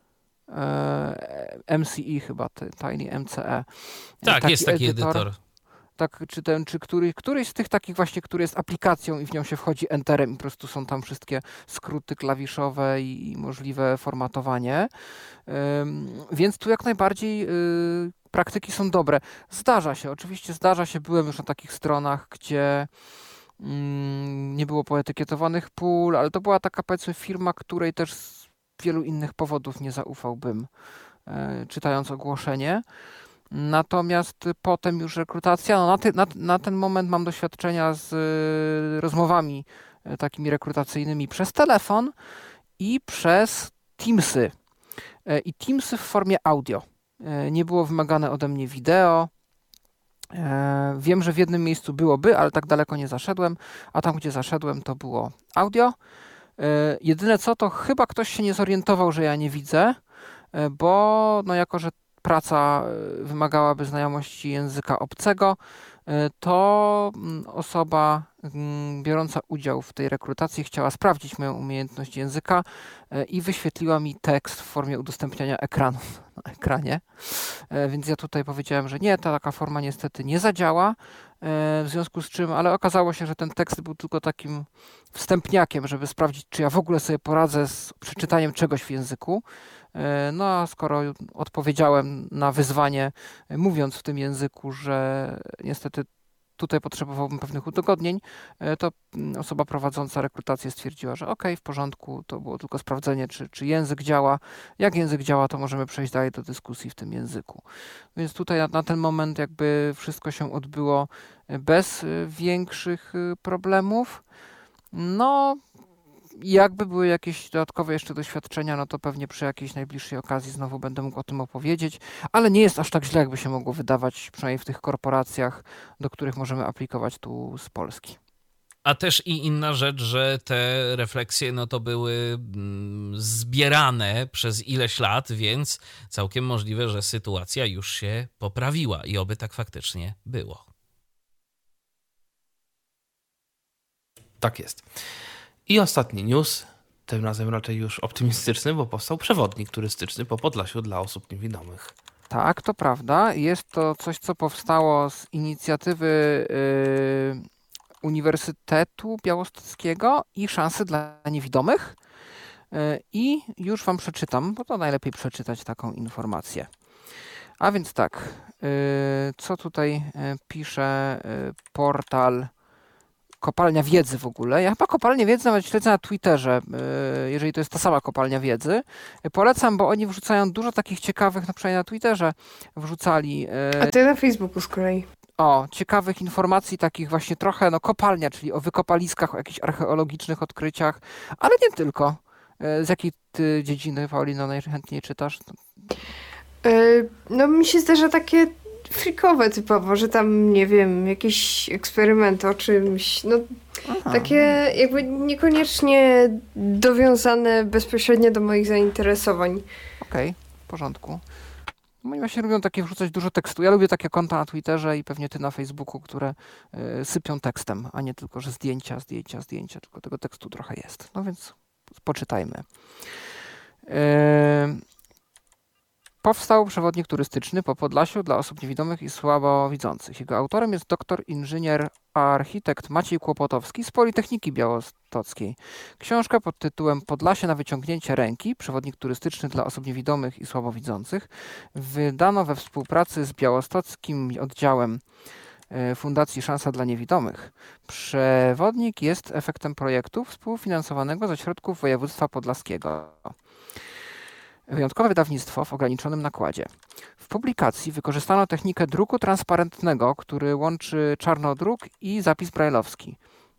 M C E chyba, Tiny M C E. Tak, taki jest taki edytor. edytor. Tak, czy ten, czy który, któryś z tych takich właśnie, który jest aplikacją i w nią się wchodzi enterem i po prostu są tam wszystkie skróty klawiszowe i, i możliwe formatowanie. Ym, więc tu jak najbardziej yy, praktyki są dobre. Zdarza się, oczywiście zdarza się, byłem już na takich stronach, gdzie yy, nie było poetykietowanych pól, ale to była taka, powiedzmy, firma, której też z wielu innych powodów nie zaufałbym, yy, czytając ogłoszenie. Natomiast potem już rekrutacja, no na, ty, na, na ten moment mam doświadczenia z y, rozmowami y, takimi rekrutacyjnymi przez telefon i przez Teamsy. Y, I Teamsy w formie audio. Y, nie było wymagane ode mnie wideo. Y, wiem, że w jednym miejscu byłoby, ale tak daleko nie zaszedłem, a tam, gdzie zaszedłem, to było audio. Y, jedyne co, to chyba ktoś się nie zorientował, że ja nie widzę, y, bo no jako, że praca wymagałaby znajomości języka obcego, to osoba biorąca udział w tej rekrutacji chciała sprawdzić moją umiejętność języka i wyświetliła mi tekst w formie udostępniania ekranu na ekranie. Więc ja tutaj powiedziałem, że nie, ta taka forma niestety nie zadziała, w związku z czym, ale okazało się, że ten tekst był tylko takim wstępniakiem, żeby sprawdzić, czy ja w ogóle sobie poradzę z przeczytaniem czegoś w języku. No a skoro odpowiedziałem na wyzwanie, mówiąc w tym języku, że niestety tutaj potrzebowałbym pewnych udogodnień, to osoba prowadząca rekrutację stwierdziła, że okej, w porządku, to było tylko sprawdzenie, czy, czy język działa. Jak język działa, to możemy przejść dalej do dyskusji w tym języku. Więc tutaj na, na ten moment jakby wszystko się odbyło bez większych problemów. No, jakby były jakieś dodatkowe jeszcze doświadczenia, no to pewnie przy jakiejś najbliższej okazji znowu będę mógł o tym opowiedzieć, ale nie jest aż tak źle, jakby się mogło wydawać, przynajmniej w tych korporacjach, do których możemy aplikować tu z Polski. A też i inna rzecz, że te refleksje no to były mm, zbierane przez ileś lat, więc całkiem możliwe, że sytuacja już się poprawiła i oby tak faktycznie było. Tak jest. I ostatni news, tym razem raczej już optymistyczny, bo powstał przewodnik turystyczny po Podlasiu dla osób niewidomych. Tak, to prawda. Jest to coś, co powstało z inicjatywy yy, Uniwersytetu Białostockiego i Szansy dla Niewidomych. I już wam przeczytam, bo to najlepiej przeczytać taką informację. A więc tak, co tutaj pisze portal Kopalnia Wiedzy w ogóle. Ja chyba Kopalnię Wiedzy nawet śledzę na Twitterze, jeżeli to jest ta sama Kopalnia Wiedzy. Polecam, bo oni wrzucają dużo takich ciekawych, na przykład na Twitterze wrzucali. A ty na Facebooku z kolei. O, ciekawych informacji, takich właśnie trochę, no kopalnia, czyli o wykopaliskach, o jakichś archeologicznych odkryciach, ale nie tylko. Z jakiej ty dziedziny, Paulino, najchętniej czytasz? No mi się zdarza takie freakowe typowo, że tam, nie wiem, jakiś eksperyment o czymś, no Aha. takie jakby niekoniecznie dowiązane bezpośrednio do moich zainteresowań. Okej, okay, w porządku. Oni właśnie lubią takie wrzucać dużo tekstu. Ja lubię takie konta na Twitterze i pewnie ty na Facebooku, które y, sypią tekstem, a nie tylko, że zdjęcia, zdjęcia, zdjęcia, tylko tego tekstu trochę jest. No więc poczytajmy. Yy, powstał przewodnik turystyczny po Podlasiu dla osób niewidomych i słabowidzących. Jego autorem jest doktor inżynier architekt Maciej Kłopotowski z Politechniki Białostockiej. Książka pod tytułem Podlasie na wyciągnięcie ręki, przewodnik turystyczny dla osób niewidomych i słabowidzących, wydano we współpracy z białostockim oddziałem Fundacji Szansa dla Niewidomych. Przewodnik jest efektem projektu współfinansowanego ze środków województwa podlaskiego. Wyjątkowe wydawnictwo w ograniczonym nakładzie. W publikacji wykorzystano technikę druku transparentnego, który łączy czarnodruk i zapis brajlowski.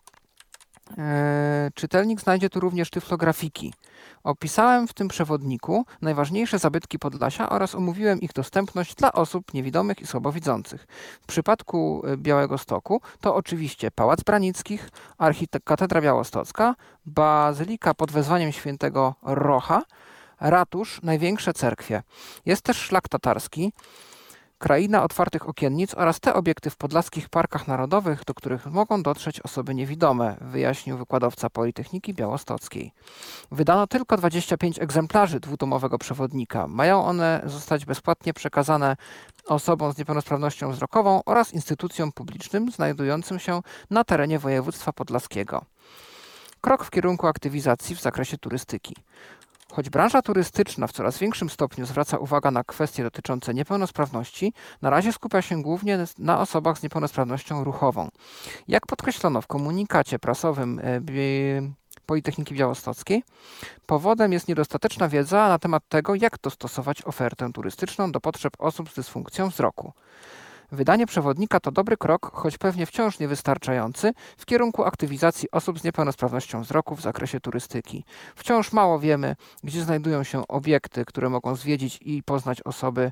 Eee, czytelnik znajdzie tu również tyflografiki. Opisałem w tym przewodniku najważniejsze zabytki Podlasia oraz omówiłem ich dostępność dla osób niewidomych i słabowidzących. W przypadku Białegostoku to oczywiście Pałac Branickich, architekt Katedra Białostocka, Bazylika pod wezwaniem świętego Rocha, ratusz, największe cerkwie. Jest też szlak tatarski, kraina otwartych okiennic oraz te obiekty w podlaskich parkach narodowych, do których mogą dotrzeć osoby niewidome, wyjaśnił wykładowca Politechniki Białostockiej. Wydano tylko dwadzieścia pięć egzemplarzy dwutomowego przewodnika. Mają one zostać bezpłatnie przekazane osobom z niepełnosprawnością wzrokową oraz instytucjom publicznym znajdującym się na terenie województwa podlaskiego. Krok w kierunku aktywizacji w zakresie turystyki. Choć branża turystyczna w coraz większym stopniu zwraca uwagę na kwestie dotyczące niepełnosprawności, na razie skupia się głównie na osobach z niepełnosprawnością ruchową. Jak podkreślono w komunikacie prasowym Politechniki Białostockiej, powodem jest niedostateczna wiedza na temat tego, jak dostosować ofertę turystyczną do potrzeb osób z dysfunkcją wzroku. Wydanie przewodnika to dobry krok, choć pewnie wciąż niewystarczający, w kierunku aktywizacji osób z niepełnosprawnością wzroku w zakresie turystyki. Wciąż mało wiemy, gdzie znajdują się obiekty, które mogą zwiedzić i poznać osoby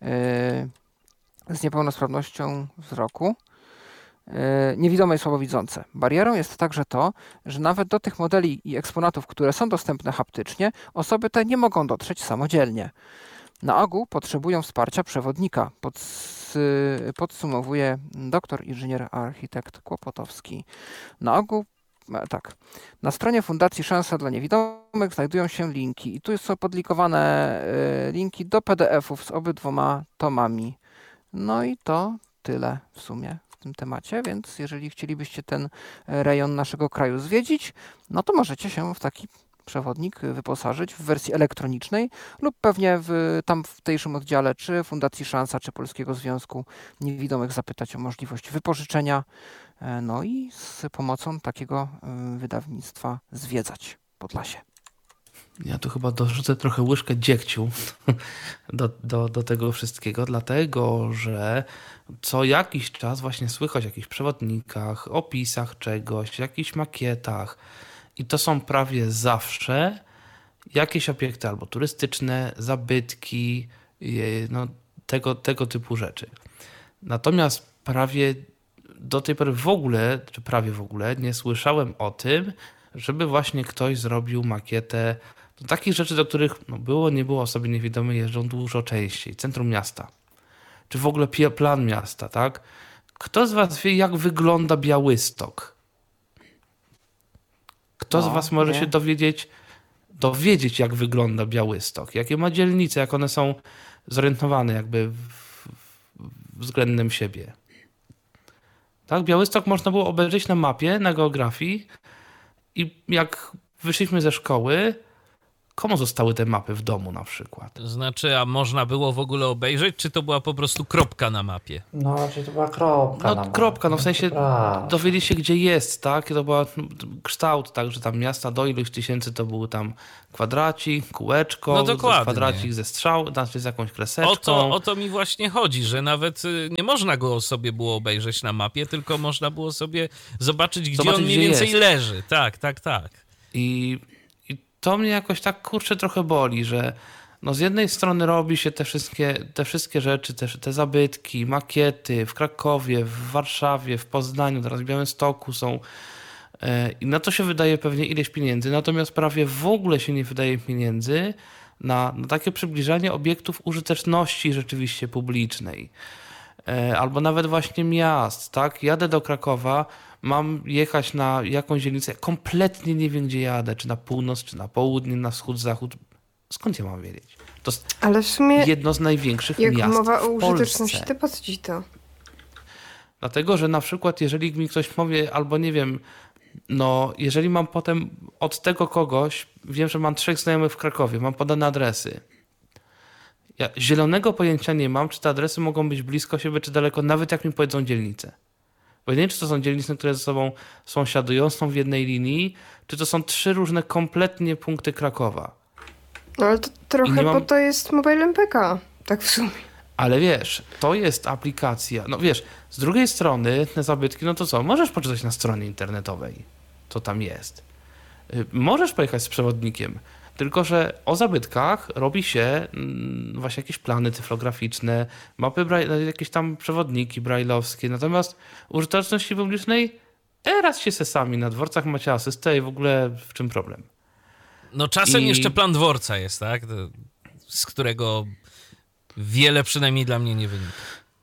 yy, z niepełnosprawnością wzroku. Niewidome i słabowidzące. Barierą jest także to, że nawet do tych modeli i eksponatów, które są dostępne haptycznie, osoby te nie mogą dotrzeć samodzielnie. Na ogół potrzebują wsparcia przewodnika, pods- podsumowuje doktor inżynier architekt Kłopotowski. Na ogół, tak, na stronie Fundacji Szansa dla Niewidomych znajdują się linki i tu są podlinkowane linki do P D F-ów z obydwoma tomami. No i to tyle w sumie w tym temacie, więc jeżeli chcielibyście ten rejon naszego kraju zwiedzić, no to możecie się w taki przewodnik wyposażyć w wersji elektronicznej lub pewnie w tam w tejszym oddziale czy Fundacji Szansa, czy Polskiego Związku Niewidomych zapytać o możliwość wypożyczenia, no i z pomocą takiego wydawnictwa zwiedzać Podlasie. Ja tu chyba dorzucę trochę łyżkę dziegciu do, do, do tego wszystkiego, dlatego że co jakiś czas właśnie słychać o jakichś przewodnikach, opisach czegoś, jakichś makietach i to są prawie zawsze jakieś obiekty albo turystyczne, zabytki, no, tego, tego typu rzeczy. Natomiast prawie do tej pory w ogóle, czy prawie w ogóle nie słyszałem o tym, żeby właśnie ktoś zrobił makietę do takich rzeczy, do których no było, nie było, osoby niewidome jeżdżą dużo częściej. Centrum miasta. Czy w ogóle plan miasta, tak? Kto z was wie, jak wygląda Białystok? Kto no, z was może nie. się dowiedzieć, dowiedzieć, jak wygląda Białystok? Jakie ma dzielnice, jak one są zorientowane jakby w, w, względem siebie? Tak? Białystok można było obejrzeć na mapie, na geografii i jak wyszliśmy ze szkoły, komu zostały te mapy w domu na przykład? Znaczy, a można było w ogóle obejrzeć, czy to była po prostu kropka na mapie? No, raczej to była kropka. No kropka, no w sensie dowiedzieli się, gdzie jest, tak? To był kształt, tak, że tam miasta do iluś tysięcy to był tam kwadracik, kółeczko, no dokładnie. kwadracik ze strzał, znaczy z jakąś kreseczką. O to, o to mi właśnie chodzi, że nawet nie można go sobie było obejrzeć na mapie, tylko można było sobie zobaczyć, gdzie Zobaczyć, on mniej gdzie więcej jest. leży. Tak, tak, tak. I, I to mnie jakoś tak, kurczę, trochę boli, że no z jednej strony robi się te wszystkie, te wszystkie rzeczy, te, te zabytki, makiety w Krakowie, w Warszawie, w Poznaniu, teraz w Białymstoku są e, i na to się wydaje pewnie ileś pieniędzy, natomiast prawie w ogóle się nie wydaje pieniędzy na, na takie przybliżanie obiektów użyteczności rzeczywiście publicznej. E, albo nawet właśnie miast, tak? Jadę do Krakowa, mam jechać na jakąś dzielnicę, kompletnie nie wiem, gdzie jadę, czy na północ, czy na południe, na wschód, zachód. Skąd ja mam wiedzieć? To jest Ale w sumie, jedno z największych jak miast mowa o w użyteczności, Polsce. to po co ci to? Dlatego, że na przykład jeżeli mi ktoś powie, albo nie wiem, no jeżeli mam potem od tego kogoś, wiem, że mam trzech znajomych w Krakowie, mam podane adresy. Ja zielonego pojęcia nie mam, czy te adresy mogą być blisko siebie, czy daleko, nawet jak mi powiedzą dzielnice. Bo nie wiem, czy to są dzielnice, które ze sobą sąsiadują, są w jednej linii, czy to są trzy różne kompletnie punkty Krakowa. No ale to I trochę, nie mam- bo to jest Mobile M P K. Tak w sumie. Ale wiesz, to jest aplikacja. No wiesz, z drugiej strony te zabytki, no to co? Możesz poczytać na stronie internetowej, co tam jest. Y, Możesz pojechać z przewodnikiem, tylko że o zabytkach robi się mm, właśnie jakieś plany cyfrograficzne, mapy, braj- jakieś tam przewodniki brajlowskie. Natomiast użyteczności publicznej e, raz się sesami na dworcach macie asystę i w ogóle w czym problem? No czasem I- jeszcze plan dworca jest, tak? To- Z którego wiele przynajmniej dla mnie nie wynika.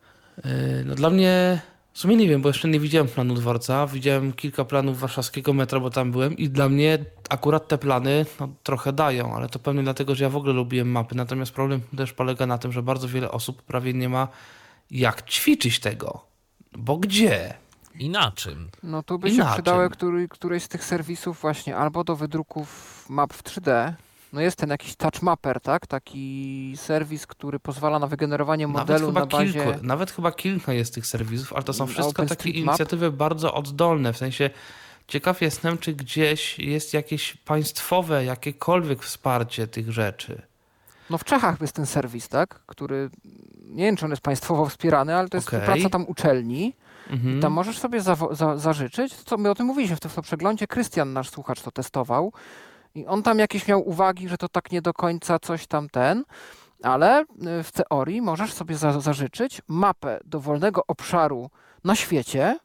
Yy, No dla mnie, w sumie nie wiem, bo jeszcze nie widziałem planu dworca. Widziałem kilka planów warszawskiego metra, bo tam byłem i dla mnie akurat te plany no, trochę dają, ale to pewnie dlatego, że ja w ogóle lubiłem mapy. Natomiast problem też polega na tym, że bardzo wiele osób prawie nie ma jak ćwiczyć tego. Bo gdzie? I na czym? No tu by I się na przydały czym? który, któryś z tych serwisów właśnie albo do wydruków map w trzy D. No jest ten jakiś Touch Mapper, tak? Taki serwis, który pozwala na wygenerowanie Nawet modelu chyba, na bazie... kilku, nawet chyba kilka jest tych serwisów, ale to są Na wszystko takie OpenStreetMap. inicjatywy bardzo oddolne. W sensie ciekaw jestem, czy gdzieś jest jakieś państwowe, jakiekolwiek wsparcie tych rzeczy. No w Czechach jest ten serwis, tak? Który, nie wiem, czy on jest państwowo wspierany, ale to jest Okej. współpraca tam uczelni. Mhm. I tam możesz sobie zawo- za- zażyczyć, co my o tym mówiliśmy w tym w przeglądzie, Krystian, nasz słuchacz, to testował i on tam jakieś miał uwagi, że to tak nie do końca coś tam ten, ale y, w teorii możesz sobie za- zażyczyć mapę dowolnego obszaru na świecie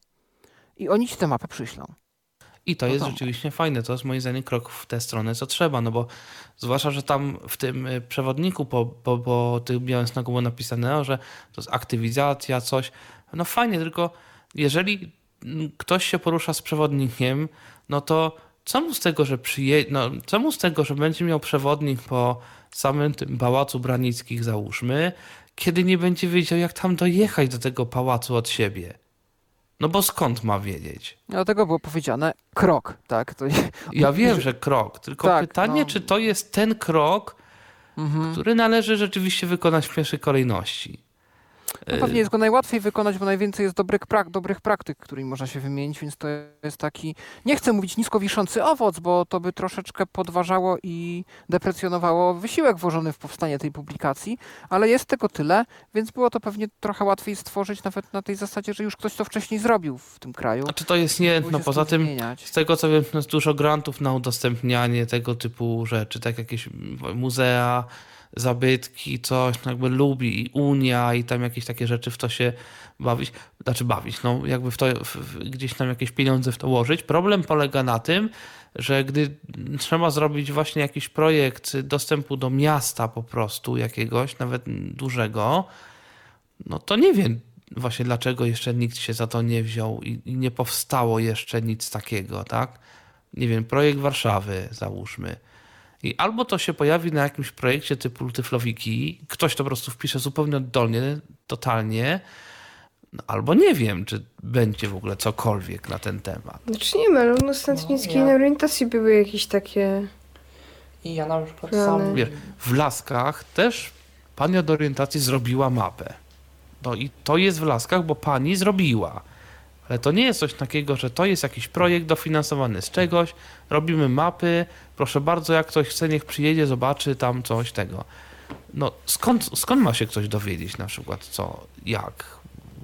i oni ci tę mapę przyślą. I to do jest domu. rzeczywiście fajne. To jest moim zdaniem krok w tę stronę, co trzeba, no bo zwłaszcza, że tam w tym y, przewodniku po, po, po tym Białymstoku było napisane, no, że to jest aktywizacja, coś. No fajnie, tylko jeżeli mm, ktoś się porusza z przewodnikiem, no to co mu z tego, że przyje... no, co mu z tego, że będzie miał przewodnik po samym tym Pałacu Branickich, załóżmy, kiedy nie będzie wiedział, jak tam dojechać do tego pałacu od siebie. No bo skąd ma wiedzieć? Dlatego było powiedziane krok, tak? To, Ja wiem, że krok, tylko Tak, pytanie, no. czy to jest ten krok, mhm. który należy rzeczywiście wykonać w pierwszej kolejności. No pewnie jest go najłatwiej wykonać, bo najwięcej jest dobrych, prak- dobrych praktyk, którymi można się wymienić, więc to jest taki, nie chcę mówić nisko wiszący owoc, bo to by troszeczkę podważało i deprecjonowało wysiłek włożony w powstanie tej publikacji, ale jest tego tyle, więc było to pewnie trochę łatwiej stworzyć nawet na tej zasadzie, że już ktoś to wcześniej zrobił w tym kraju. A czy to jest nie, Było no się z poza tym, wymieniać. z tego co wiem, no jest dużo grantów na udostępnianie tego typu rzeczy, tak jakieś muzea, zabytki, coś, no jakby lubi i Unia i tam jakieś takie rzeczy w to się bawić, znaczy bawić, no jakby w to w, w, gdzieś tam jakieś pieniądze w to łożyć. Problem polega na tym, że gdy trzeba zrobić właśnie jakiś projekt dostępu do miasta po prostu jakiegoś, nawet dużego, no to nie wiem właśnie dlaczego jeszcze nikt się za to nie wziął i, i nie powstało jeszcze nic takiego, tak? Nie wiem, projekt Warszawy załóżmy. I albo to się pojawi na jakimś projekcie typu Tyflowiki, ktoś to po prostu wpisze zupełnie oddolnie, totalnie, No, albo nie wiem, czy będzie w ogóle cokolwiek na ten temat. Znaczy nie ma, ale u nas na technickiej No, ja- orientacji były jakieś takie... I ja na przykład Plany. sam... Wiesz, w Laskach też pani od orientacji zrobiła mapę. No i to jest w Laskach, bo pani zrobiła. Ale to nie jest coś takiego, że to jest jakiś projekt dofinansowany z czegoś, robimy mapy, proszę bardzo, jak ktoś chce, niech przyjedzie, zobaczy tam coś tego. No skąd, skąd ma się ktoś dowiedzieć na przykład co, jak